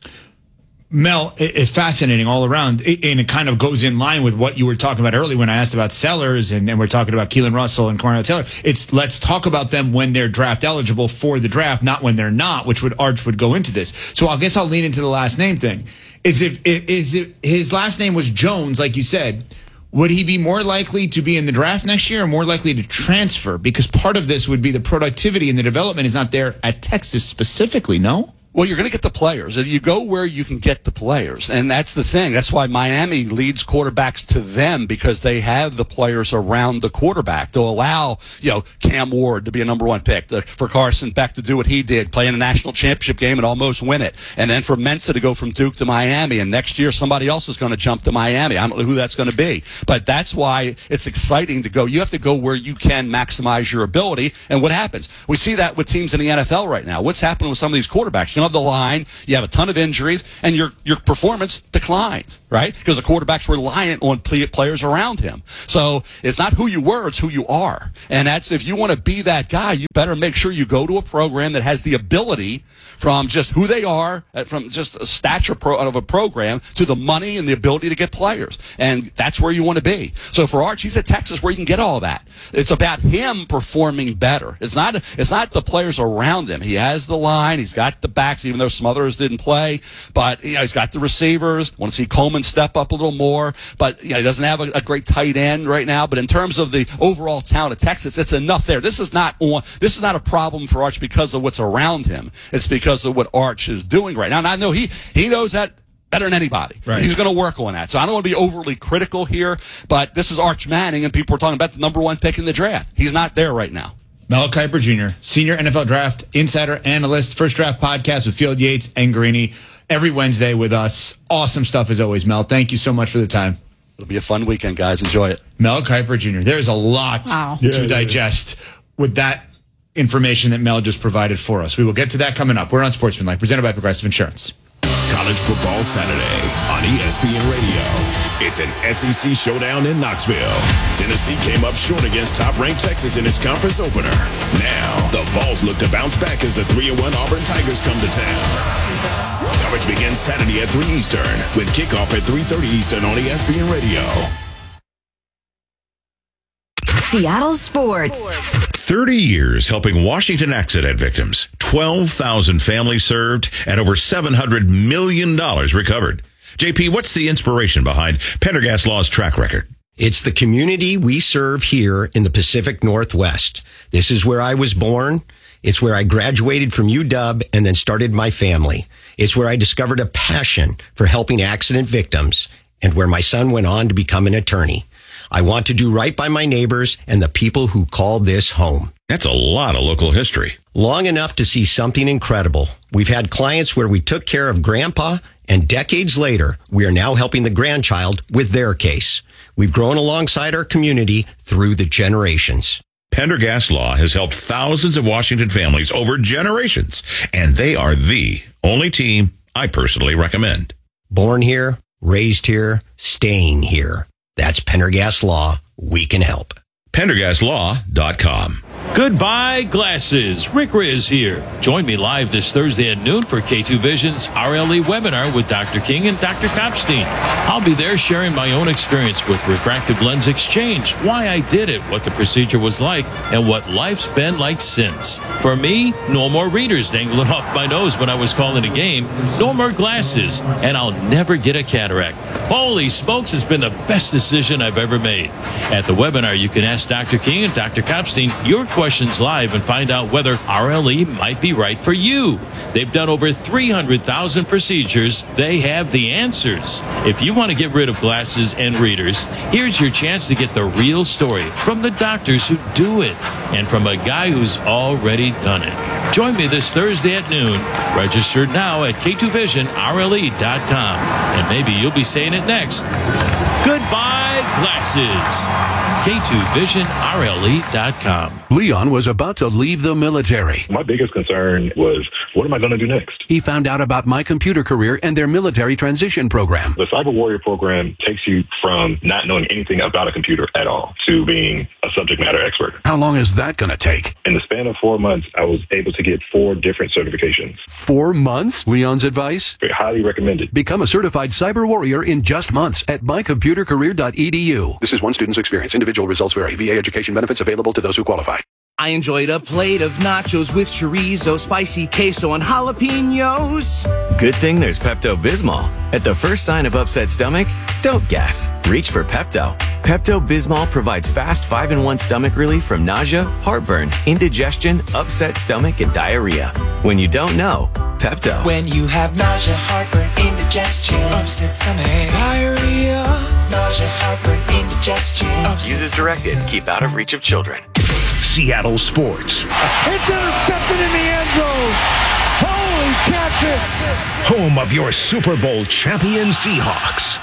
Mel, it, it's fascinating all around, it, and it kind of goes in line with what you were talking about earlier when I asked about Sellers, and, and we're talking about Keelan Russell and Cornell Taylor. It's let's talk about them when they're draft eligible for the draft, not when they're not, which would Arch would go into this. So I guess I'll lean into the last name thing. Is if is if his last name was Jones, like you said, would he be more likely to be in the draft next year or more likely to transfer? Because part of this would be the productivity and the development is not there at Texas specifically, no? Well, you're going to get the players. You go where you can get the players, and that's the thing. That's why Miami leads quarterbacks to them, because they have the players around the quarterback. They'll allow, you know, Cam Ward to be a number one pick, to, for Carson Beck to do what he did, play in a national championship game and almost win it, and then for Mensa to go from Duke to Miami, and next year somebody else is going to jump to Miami. I don't know who that's going to be, but that's why it's exciting to go. You have to go where you can maximize your ability, and what happens? We see that with teams in the N F L right now. What's happening with some of these quarterbacks? You know, of the line, you have a ton of injuries, and your your performance declines, right? Because the quarterback's reliant on players around him. So it's not who you were, it's who you are. And that's, if you want to be that guy, you better make sure you go to a program that has the ability, from just who they are, from just a stature pro, of a program, to the money and the ability to get players. And that's where you want to be. So for Arch, he's at Texas where you can get all that. It's about him performing better. It's not, it's not the players around him. He has the line, he's got the backs, even though some others didn't play, but you know, he's got the receivers. Want to see Coleman step up a little more, but you know, he doesn't have a, a great tight end right now. But in terms of the overall talent of Texas, it's enough there. This is not on, this is not a problem for Arch because of what's around him. It's because of what Arch is doing right now. And I know he he knows that better than anybody. Right. He's going to work on that. So I don't want to be overly critical here, but this is Arch Manning, and people are talking about the number one pick in the draft. He's not there right now. Mel Kiper Junior, senior N F L draft insider, analyst, First Draft podcast with Field Yates and Greeny every Wednesday with us. Awesome stuff as always, Mel. Thank you so much for the time. It'll be a fun weekend, guys. Enjoy it. Mel Kiper Junior There's a lot wow. to yeah, digest yeah. with that information that Mel just provided for us. We will get to that coming up. We're on Sportsmanlike, presented by Progressive Insurance. College Football Saturday on E S P N Radio. It's an S E C showdown in Knoxville. Tennessee came up short against top-ranked Texas in its conference opener. Now, the Vols look to bounce back as the three and one Auburn Tigers come to town. Coverage begins Saturday at three Eastern with kickoff at three thirty Eastern on E S P N Radio. Seattle Sports. thirty years helping Washington accident victims, twelve thousand families served, and over seven hundred million dollars recovered. J P, what's the inspiration behind Pendergast Law's track record? It's the community we serve here in the Pacific Northwest. This is where I was born. It's where I graduated from U W and then started my family. It's where I discovered a passion for helping accident victims and where my son went on to become an attorney. I want to do right by my neighbors and the people who call this home. That's a lot of local history. Long enough to see something incredible. We've had clients where we took care of grandpa, and decades later, we are now helping the grandchild with their case. We've grown alongside our community through the generations. Pendergast Law has helped thousands of Washington families over generations, and they are the only team I personally recommend. Born here, raised here, staying here. That's Pendergast Law. We can help. Pendergast Law dot com. Goodbye, glasses. Rick Riz here. Join me live this Thursday at noon for K two Vision's R L E webinar with Doctor King and Doctor Kopstein. I'll be there sharing my own experience with refractive lens exchange, why I did it, what the procedure was like, and what life's been like since. For me, no more readers dangling off my nose when I was calling a game, no more glasses, and I'll never get a cataract. Holy smokes, it's been the best decision I've ever made. At the webinar, you can ask Doctor King and Doctor Kopstein your questions live and find out whether R L E might be right for you. They've done over three hundred thousand procedures. They have the answers. If you want to get rid of glasses and readers, here's your chance to get the real story from the doctors who do it and from a guy who's already done it. Join me this Thursday at noon. Register now at K two Vision R L E dot com. And maybe you'll be saying it next. Goodbye, glasses. K two vision R L E dot com. Leon was about to leave the military. My biggest concern was, what am I going to do next? He found out about My Computer Career and their military transition program. The Cyber Warrior program takes you from not knowing anything about a computer at all to being a subject matter expert. How long is that going to take? In the span of four months, I was able to get four different certifications. Four months? Leon's advice? Highly recommended. Become a certified cyber warrior in just months at my computer career dot e d u. This is one student's experience. Individual results vary. V A education benefits available to those who qualify. I enjoyed a plate of nachos with chorizo, spicy queso, and jalapenos. Good thing there's Pepto-Bismol. At the first sign of upset stomach, don't guess. Reach for Pepto. Pepto-Bismol provides fast five in one stomach relief from nausea, heartburn, indigestion, upset stomach, and diarrhea. When you don't know, Pepto. When you have nausea, heartburn, indigestion, upset stomach, diarrhea, nausea, heartburn, indigestion. Use as directed. Keep out of reach of children. Seattle Sports. It's intercepted in the end zone. Holy catfish. Home of your Super Bowl champion Seahawks.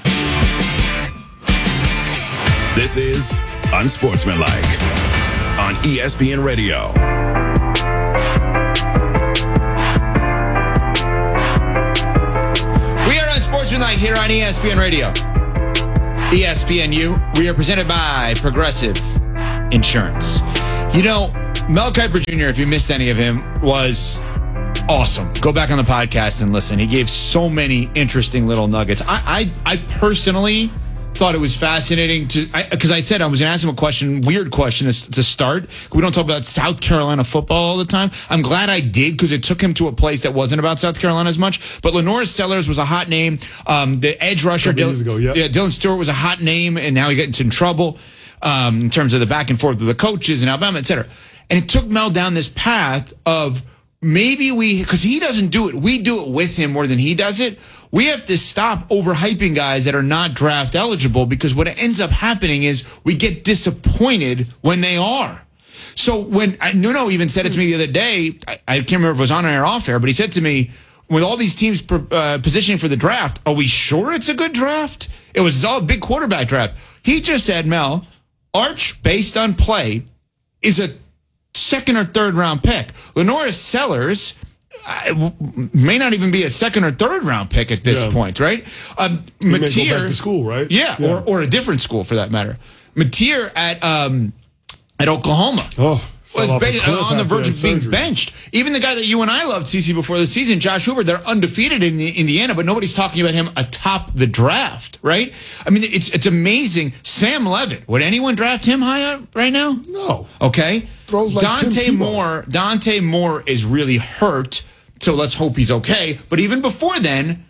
This is Unsportsmanlike on E S P N Radio. We are Unsportsmanlike here on E S P N Radio. E S P N U. We are presented by Progressive Insurance. You know, Mel Kiper Junior, if you missed any of him, was awesome. Go back on the podcast and listen. He gave so many interesting little nuggets. I I, I personally thought it was fascinating to because I, I said I was going to ask him a question, weird question to, to start. We don't talk about South Carolina football all the time. I'm glad I did because it took him to a place that wasn't about South Carolina as much. But Lenora Sellers was a hot name. Um, the edge rusher, Dylan, ago, yep. yeah, Dylan Stewart was a hot name, and now he gets in trouble um, in terms of the back and forth with the coaches in Alabama, et cetera. And it took Mel down this path of maybe we, because he doesn't do it, we do it with him more than he does it. We have to stop overhyping guys that are not draft eligible, because what ends up happening is we get disappointed when they are. So when I, Nuno even said it to me the other day, I, I can't remember if it was on air or off air, but he said to me, with all these teams uh, positioning for the draft, are we sure it's a good draft? It was all a big quarterback draft. He just said, Mel, Arch, based on play, is a second or third round pick. Lenora Sellers uh, may not even be a second or third round pick at this yeah. point, right? Um, he may Mateer, go back to school, right? Yeah, yeah. Or, or a different school for that matter. Mateer at um, at Oklahoma. Oh. Was based, on the verge of being surgery. benched. Even the guy that you and I loved, Cece, before the season, Josh Hoover, they're undefeated in Indiana, but nobody's talking about him atop the draft, right? I mean, it's it's amazing. Sam Levitt, would anyone draft him high up right now? No. Okay. Throws like Dante Tim Tebow. Moore. Dante Moore is really hurt, so let's hope he's okay. But even before then.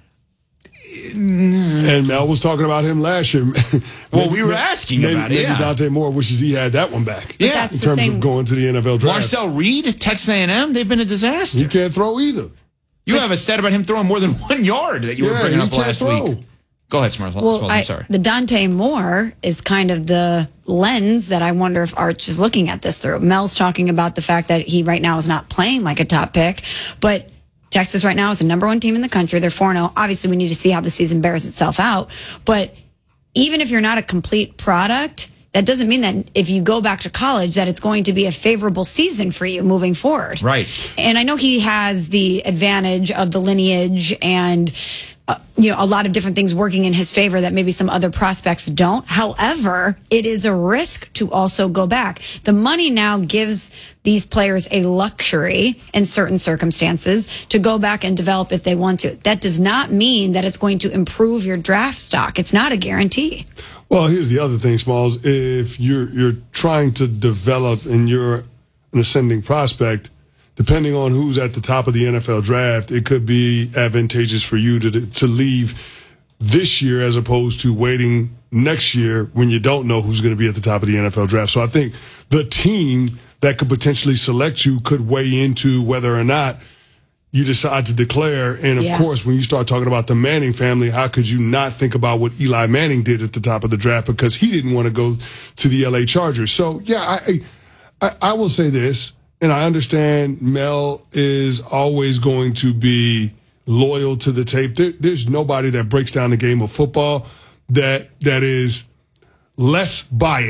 And Mel was talking about him last year. Well, we were asking maybe, about it. Maybe Yeah. Dante Moore wishes he had that one back. Yeah, that's in the terms thing. of going to the N F L draft. Marcel Reed, Texas A and M, they've been a disaster. He can't throw either. You have a stat about him throwing more than one yard that you Yeah, were bringing he up can't last throw. week. Go ahead, Smart. Well, I, I'm sorry. the Dante Moore is kind of the lens that I wonder if Arch is looking at this through. Mel's talking about the fact that he right now is not playing like a top pick, but Texas right now is the number one team in the country. They're four and oh. Obviously, we need to see how the season bears itself out. But even if you're not a complete product, that doesn't mean that if you go back to college that it's going to be a favorable season for you moving forward. Right. And I know he has the advantage of the lineage and uh, you know, a lot of different things working in his favor that maybe some other prospects don't. However, it is a risk to also go back. The money now gives these players a luxury in certain circumstances to go back and develop if they want to. That does not mean that it's going to improve your draft stock. It's not a guarantee. Well, here's the other thing, Smalls. If you're you're trying to develop and you're an ascending prospect, depending on who's at the top of the N F L draft, it could be advantageous for you to to leave this year as opposed to waiting next year when you don't know who's going to be at the top of the N F L draft. So I think the team that could potentially select you could weigh into whether or not you decide to declare. And of Yeah. course, when you start talking about the Manning family, how could you not think about what Eli Manning did at the top of the draft, because he didn't want to go to the L A Chargers. So yeah, I, I, I will say this, and I understand Mel is always going to be loyal to the tape. There, there's nobody that breaks down the game of football that that is less biased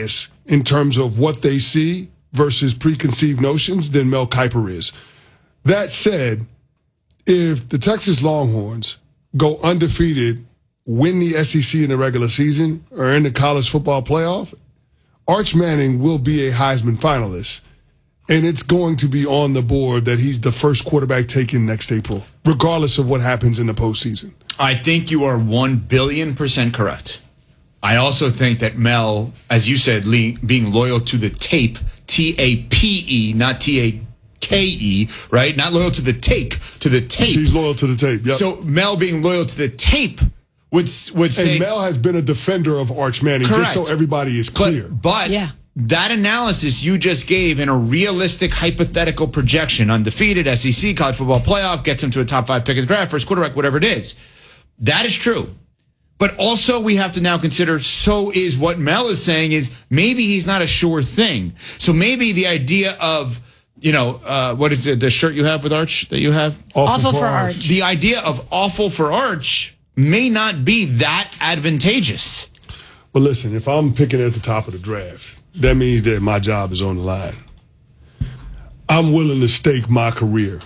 in terms of what they see versus preconceived notions than Mel Kiper is. That said, if the Texas Longhorns go undefeated, win the S E C in the regular season, or in the college football playoff, Arch Manning will be a Heisman finalist. And it's going to be on the board that he's the first quarterback taken next April, regardless of what happens in the postseason. I think you are one billion percent correct. I also think that Mel, as you said, le- being loyal to the tape, T A P E, not T A K E, right? Not loyal to the take, to the tape. He's loyal to the tape, yep. So Mel being loyal to the tape would would say... And Mel has been a defender of Arch Manning, correct. just so everybody is clear. But, but yeah. that analysis you just gave in a realistic hypothetical projection, undefeated, S E C, college football playoff, gets him to a top five pick of the draft, first quarterback, whatever it is. That is true. But also we have to now consider, so is what Mel is saying is maybe he's not a sure thing. So maybe the idea of, you know, uh, what is it, the shirt you have with Arch that you have? Awful, awful for Arch. Arch. The idea of awful for Arch may not be that advantageous. Well, listen, if I'm picking at the top of the draft, that means that my job is on the line. I'm willing to stake my career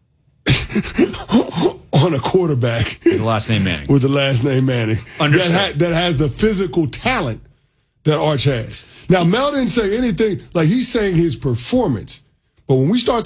on a quarterback with the last name Manning. With the last name Manning. Understood. That, ha- that has the physical talent that Arch has. Now, Mel didn't say anything, like he's saying his performance. But when we start